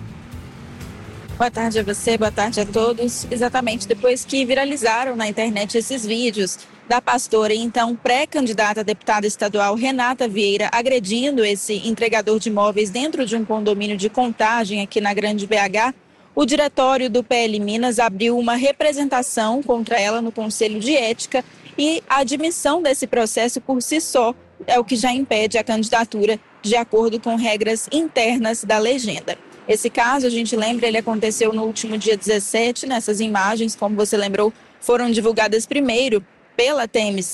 [SPEAKER 17] Boa tarde a você, boa tarde a todos. Exatamente depois que viralizaram na internet esses vídeos da pastora e então pré-candidata a deputada estadual Renata Vieira agredindo esse entregador de imóveis dentro de um condomínio de Contagem aqui na Grande B H, o diretório do P L Minas abriu uma representação contra ela no Conselho de Ética e a admissão desse processo por si só é o que já impede a candidatura de acordo com regras internas da legenda. Esse caso, a gente lembra, ele aconteceu no último dia dezessete, nessas imagens, como você lembrou, foram divulgadas primeiro pela T M C,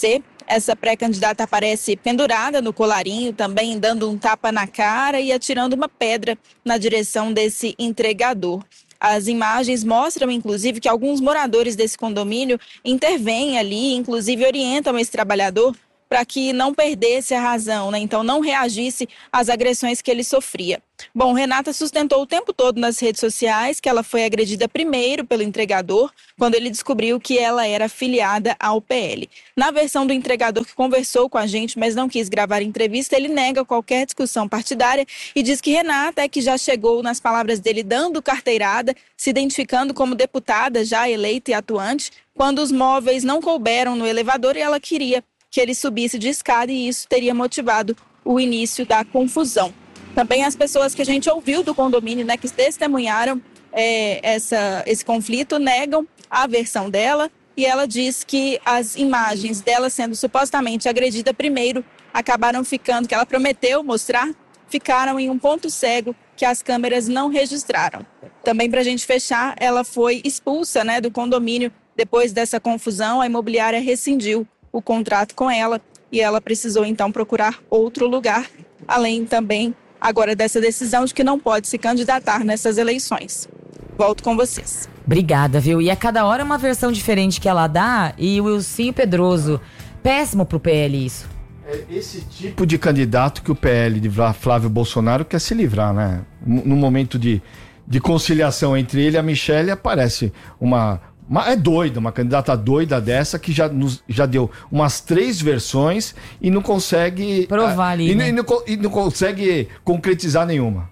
[SPEAKER 17] Essa pré-candidata aparece pendurada no colarinho, também dando um tapa na cara e atirando uma pedra na direção desse entregador. As imagens mostram, inclusive, que alguns moradores desse condomínio intervêm ali, inclusive orientam esse trabalhador para que não perdesse a razão, né? Então não reagisse às agressões que ele sofria. Bom, Renata sustentou o tempo todo nas redes sociais que ela foi agredida primeiro pelo entregador, quando ele descobriu que ela era filiada ao P L. Na versão do entregador que conversou com a gente, mas não quis gravar a entrevista, ele nega qualquer discussão partidária e diz que Renata é que já chegou, nas palavras dele, dando carteirada, se identificando como deputada já eleita e atuante, quando os móveis não couberam no elevador e ela queria que ele subisse de escada e isso teria motivado o início da confusão. Também as pessoas que a gente ouviu do condomínio, né, que testemunharam é, essa, esse conflito, negam a versão dela e ela diz que as imagens dela sendo supostamente agredida primeiro acabaram ficando, que ela prometeu mostrar, ficaram em um ponto cego que as câmeras não registraram. Também, para a gente fechar, ela foi expulsa, né, do condomínio depois dessa confusão. A imobiliária rescindiu o contrato com ela e ela precisou então procurar outro lugar, além também agora dessa decisão de que não pode se candidatar nessas eleições. Volto com vocês.
[SPEAKER 2] Obrigada, viu? E a cada hora é uma versão diferente que ela dá e o Wilsinho Pedroso, péssimo pro P L isso.
[SPEAKER 11] É esse tipo de candidato que o P L de Flávio Bolsonaro quer se livrar, né? No momento de, de conciliação entre ele e a Michelle aparece uma... É doida, uma candidata doida dessa que já, nos, já deu umas três versões e não consegue
[SPEAKER 2] provar ali,
[SPEAKER 11] e,
[SPEAKER 2] né?
[SPEAKER 11] e, não, e não consegue concretizar nenhuma.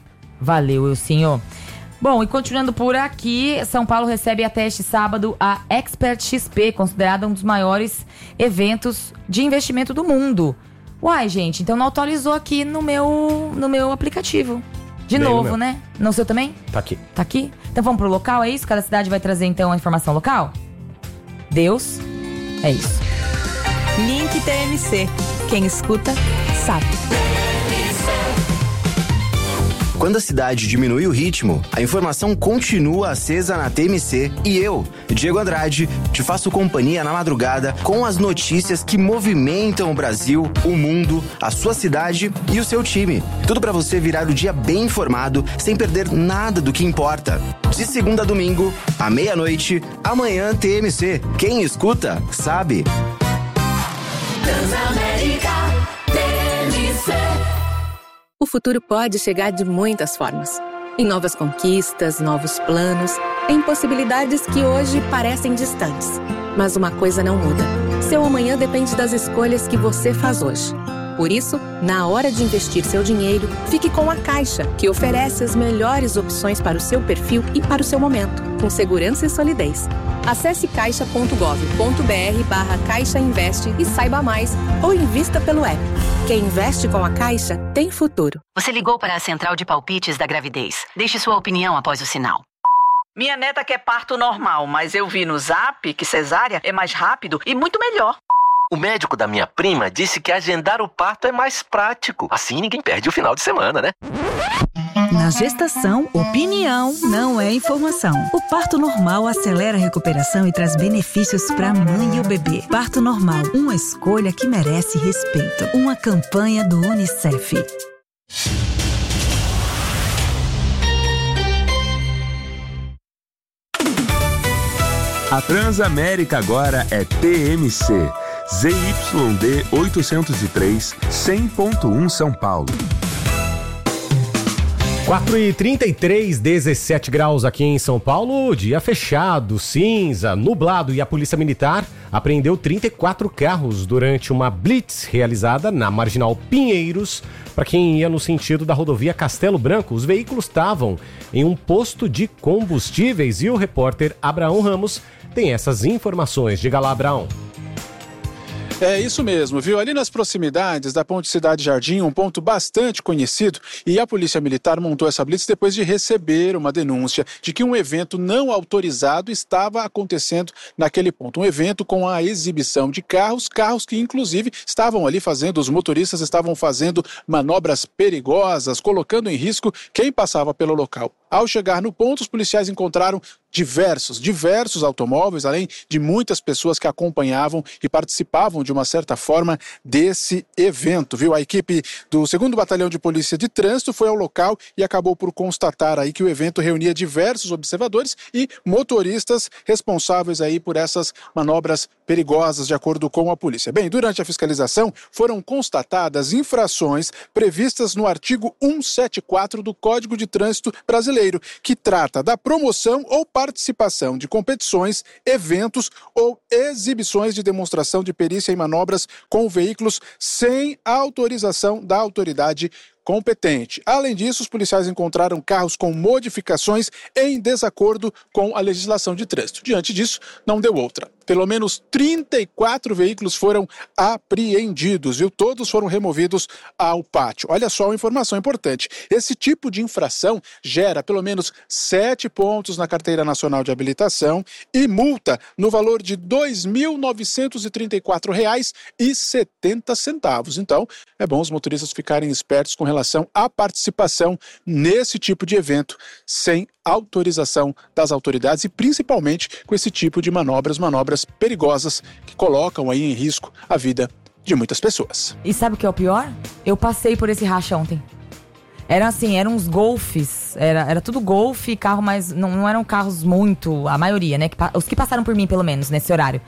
[SPEAKER 2] Valeu, Wilsinho. Bom, e continuando por aqui, São Paulo recebe até este sábado a Expert X P, considerada um dos maiores eventos de investimento do mundo. Uai, gente, então não atualizou aqui no meu, no meu aplicativo. De
[SPEAKER 3] Bem,
[SPEAKER 2] novo, né? No seu também?
[SPEAKER 3] Tá aqui.
[SPEAKER 2] Tá aqui? Então vamos pro local, é isso? Cada cidade vai trazer então a informação local? Deus, é isso.
[SPEAKER 10] Link T M C. Quem escuta, sabe.
[SPEAKER 18] Quando a cidade diminui o ritmo, a informação continua acesa na T M C e eu, Diego Andrade, te faço companhia na madrugada com as notícias que movimentam o Brasil, o mundo, a sua cidade e o seu time. Tudo para você virar o dia bem informado, sem perder nada do que importa. De segunda a domingo, à meia-noite, amanhã T M C. Quem escuta, sabe.
[SPEAKER 19] Transamérica T M C.
[SPEAKER 20] O futuro pode chegar de muitas formas. Em novas conquistas, novos planos, em possibilidades que hoje parecem distantes. Mas uma coisa não muda. Seu amanhã depende das escolhas que você faz hoje. Por isso, na hora de investir seu dinheiro, fique com a Caixa, que oferece as melhores opções para o seu perfil e para o seu momento, com segurança e solidez. Acesse caixa ponto gov ponto br barra Caixa Investe e saiba mais, ou invista pelo app. Quem investe com a Caixa tem futuro.
[SPEAKER 21] Você ligou para a central de palpites da gravidez. Deixe sua opinião após o sinal.
[SPEAKER 22] Minha neta quer parto normal, mas eu vi no Zap que cesárea é mais rápido e muito melhor.
[SPEAKER 23] O médico da minha prima disse que agendar o parto é mais prático. Assim ninguém perde o final de semana, né?
[SPEAKER 24] Na gestação, opinião não é informação. O parto normal acelera a recuperação e traz benefícios para a mãe e o bebê. Parto normal, uma escolha que merece respeito. Uma campanha do Unicef.
[SPEAKER 7] A Transamérica agora é T M C. Z Y D oitocentos e três, cem ponto um São Paulo.
[SPEAKER 3] quatro e trinta e três, dezessete graus aqui em São Paulo, dia fechado, cinza, nublado, e a Polícia Militar apreendeu trinta e quatro carros durante uma blitz realizada na Marginal Pinheiros. Para quem ia no sentido da rodovia Castelo Branco, os veículos estavam em um posto de combustíveis e o repórter Abraão Ramos tem essas informações. Diga lá, Abraão.
[SPEAKER 25] É isso mesmo, viu? Ali nas proximidades da Ponte Cidade Jardim, um ponto bastante conhecido, e a Polícia Militar montou essa blitz depois de receber uma denúncia de que um evento não autorizado estava acontecendo naquele ponto. Um evento com a exibição de carros, carros que inclusive estavam ali fazendo, os motoristas estavam fazendo manobras perigosas, colocando em risco quem passava pelo local. Ao chegar no ponto, os policiais encontraram diversos, diversos automóveis, além de muitas pessoas que acompanhavam e participavam de uma certa forma desse evento, viu? A equipe do segundo Batalhão de Polícia de Trânsito foi ao local e acabou por constatar aí que o evento reunia diversos observadores e motoristas responsáveis aí por essas manobras perigosas, de acordo com a polícia. Bem, durante a fiscalização foram constatadas infrações previstas no artigo cento e setenta e quatro do Código de Trânsito Brasileiro, que trata da promoção ou participação de competições, eventos ou exibições de demonstração de perícia em manobras com veículos sem autorização da autoridade competente. Além disso, os policiais encontraram carros com modificações em desacordo com a legislação de trânsito. Diante disso, não deu outra. Pelo menos trinta e quatro veículos foram apreendidos, viu? Todos foram removidos ao pátio. Olha só uma informação importante. Esse tipo de infração gera pelo menos sete pontos na Carteira Nacional de Habilitação e multa no valor de dois mil novecentos e trinta e quatro reais e setenta centavos. Então, é bom os motoristas ficarem espertos com relação à participação nesse tipo de evento sem autorização das autoridades e principalmente com esse tipo de manobras, manobras perigosas que colocam aí em risco a vida de muitas pessoas.
[SPEAKER 2] E sabe o que é o pior? Eu passei por esse racha ontem. Era assim, eram uns golfes, era, era tudo golfe, carro, mas não, não eram carros muito, a maioria, né? Que, os que passaram por mim, pelo menos, nesse horário.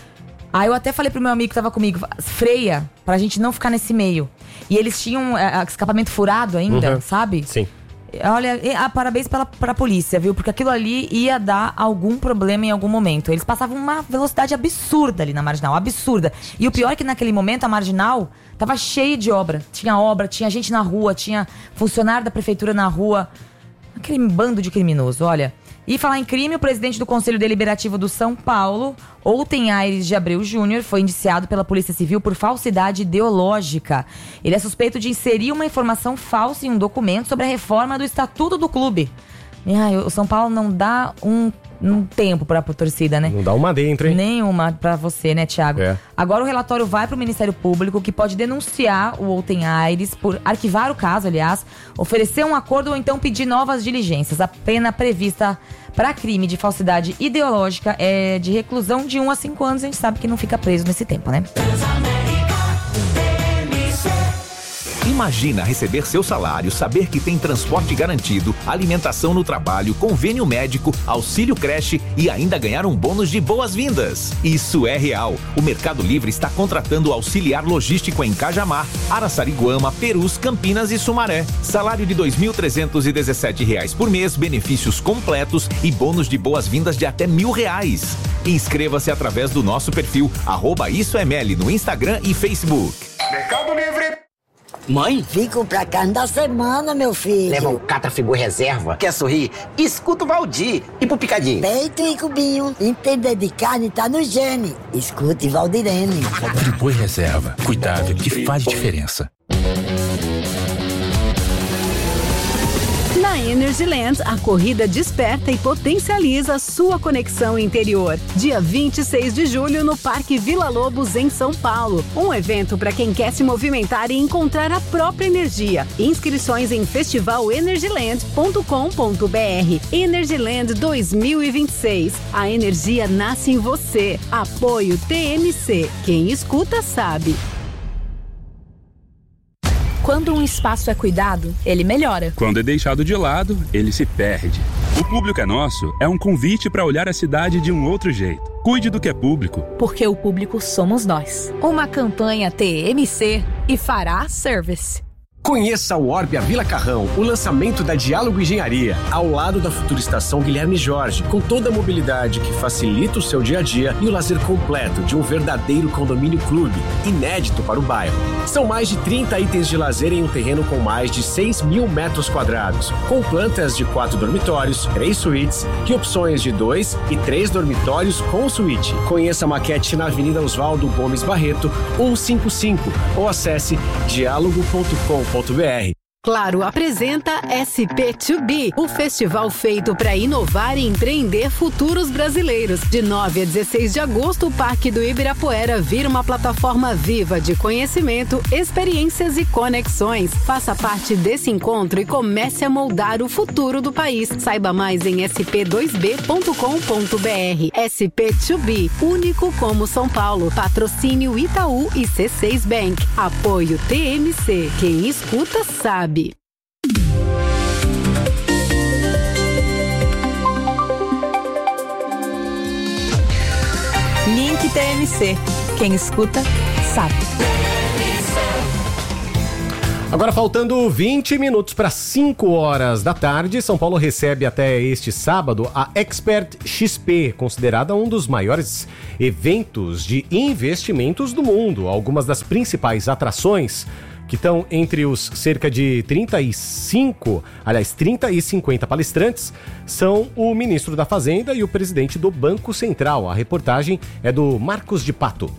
[SPEAKER 2] Aí eu até falei pro meu amigo que tava comigo, freia, pra gente não ficar nesse meio. E eles tinham é, escapamento furado ainda,
[SPEAKER 3] uhum.
[SPEAKER 2] sabe?
[SPEAKER 3] Sim.
[SPEAKER 2] Olha, ah, parabéns pela, pra polícia, viu? Porque aquilo ali ia dar algum problema em algum momento. Eles passavam uma velocidade absurda ali na Marginal, absurda. E o pior é que naquele momento a Marginal tava cheia de obra. Tinha obra, tinha gente na rua, tinha funcionário da prefeitura na rua. Aquele bando de criminoso, olha. E falar em crime, o presidente do Conselho Deliberativo do São Paulo, Outen Aires de Abreu Júnior, foi indiciado pela Polícia Civil por falsidade ideológica. Ele é suspeito de inserir uma informação falsa em um documento sobre a reforma do Estatuto do Clube. Ai, o São Paulo não dá um, um tempo pra torcida, né?
[SPEAKER 3] Não dá uma dentro, hein?
[SPEAKER 2] Nenhuma pra você, né, Thiago?
[SPEAKER 3] É.
[SPEAKER 2] Agora o relatório vai pro Ministério Público, que pode denunciar o Outen Aires por arquivar o caso, aliás, oferecer um acordo ou então pedir novas diligências. A pena prevista para crime de falsidade ideológica é de reclusão de um a cinco anos. A gente sabe que não fica preso nesse tempo, né?
[SPEAKER 1] Imagina receber seu salário, saber que tem transporte garantido, alimentação no trabalho, convênio médico, auxílio creche e ainda ganhar um bônus de boas-vindas. Isso é real. O Mercado Livre está contratando auxiliar logístico em Cajamar, Araçariguama, Perus, Campinas e Sumaré. Salário de dois mil trezentos e dezessete reais por mês, benefícios completos e bônus de boas-vindas de até mil reais. Inscreva-se através do nosso perfil arroba Isso é Meli no Instagram e Facebook.
[SPEAKER 4] Mercado Livre.
[SPEAKER 5] Mãe? Vim comprar carne da semana, meu filho.
[SPEAKER 4] Leva um Catrafigura reserva. Quer sorrir? Escuta o Valdir. E pro picadinho?
[SPEAKER 5] Peito e cubinho. Entender de carne tá no gene. Escute Valdirene.
[SPEAKER 6] Friboi reserva. Cuidado que faz diferença.
[SPEAKER 24] Na Energyland, a corrida desperta e potencializa sua conexão interior. Dia vinte e seis de julho no Parque Vila Lobos, em São Paulo. Um evento para quem quer se movimentar e encontrar a própria energia. Inscrições em festival energyland ponto com ponto br. Energyland dois mil e vinte e seis. A energia nasce em você. Apoio T M C. Quem escuta sabe.
[SPEAKER 10] Quando um espaço é cuidado, ele melhora.
[SPEAKER 8] Quando é deixado de lado, ele se perde. O Público é Nosso é um convite para olhar a cidade de um outro jeito. Cuide do que é público.
[SPEAKER 10] Porque o público somos nós. Uma campanha T M C e Fará Service.
[SPEAKER 26] Conheça o Orbia Vila Carrão, o lançamento da Diálogo Engenharia, ao lado da futura estação Guilherme Jorge, com toda a mobilidade que facilita o seu dia a dia e o lazer completo de um verdadeiro condomínio clube, inédito para o bairro. São mais de trinta itens de lazer em um terreno com mais de seis mil metros quadrados, com plantas de quatro dormitórios, três suítes e opções de dois e três dormitórios com suíte. Conheça a maquete na Avenida Oswaldo Gomes Barreto, cento e cinquenta e cinco, ou acesse diálogo ponto com ponto br.
[SPEAKER 9] Claro apresenta S P dois B, o festival feito para inovar e empreender futuros brasileiros. De nove a dezesseis de agosto, o Parque do Ibirapuera vira uma plataforma viva de conhecimento, experiências e conexões. Faça parte desse encontro e comece a moldar o futuro do país. Saiba mais em s p dois b ponto com ponto b r. S P dois B, único como São Paulo. Patrocínio Itaú e C seis Bank. Apoio T M C. Quem escuta sabe.
[SPEAKER 10] Link T M C. Quem escuta, sabe.
[SPEAKER 3] Agora faltando vinte minutos para cinco horas da tarde, São Paulo recebe até este sábado a Expert X P, considerada um dos maiores eventos de investimentos do mundo. Algumas das principais atrações que estão entre os cerca de trinta e cinco, aliás, trinta e cinquenta palestrantes, são o ministro da Fazenda e o presidente do Banco Central. A reportagem é do Marcos de Pato.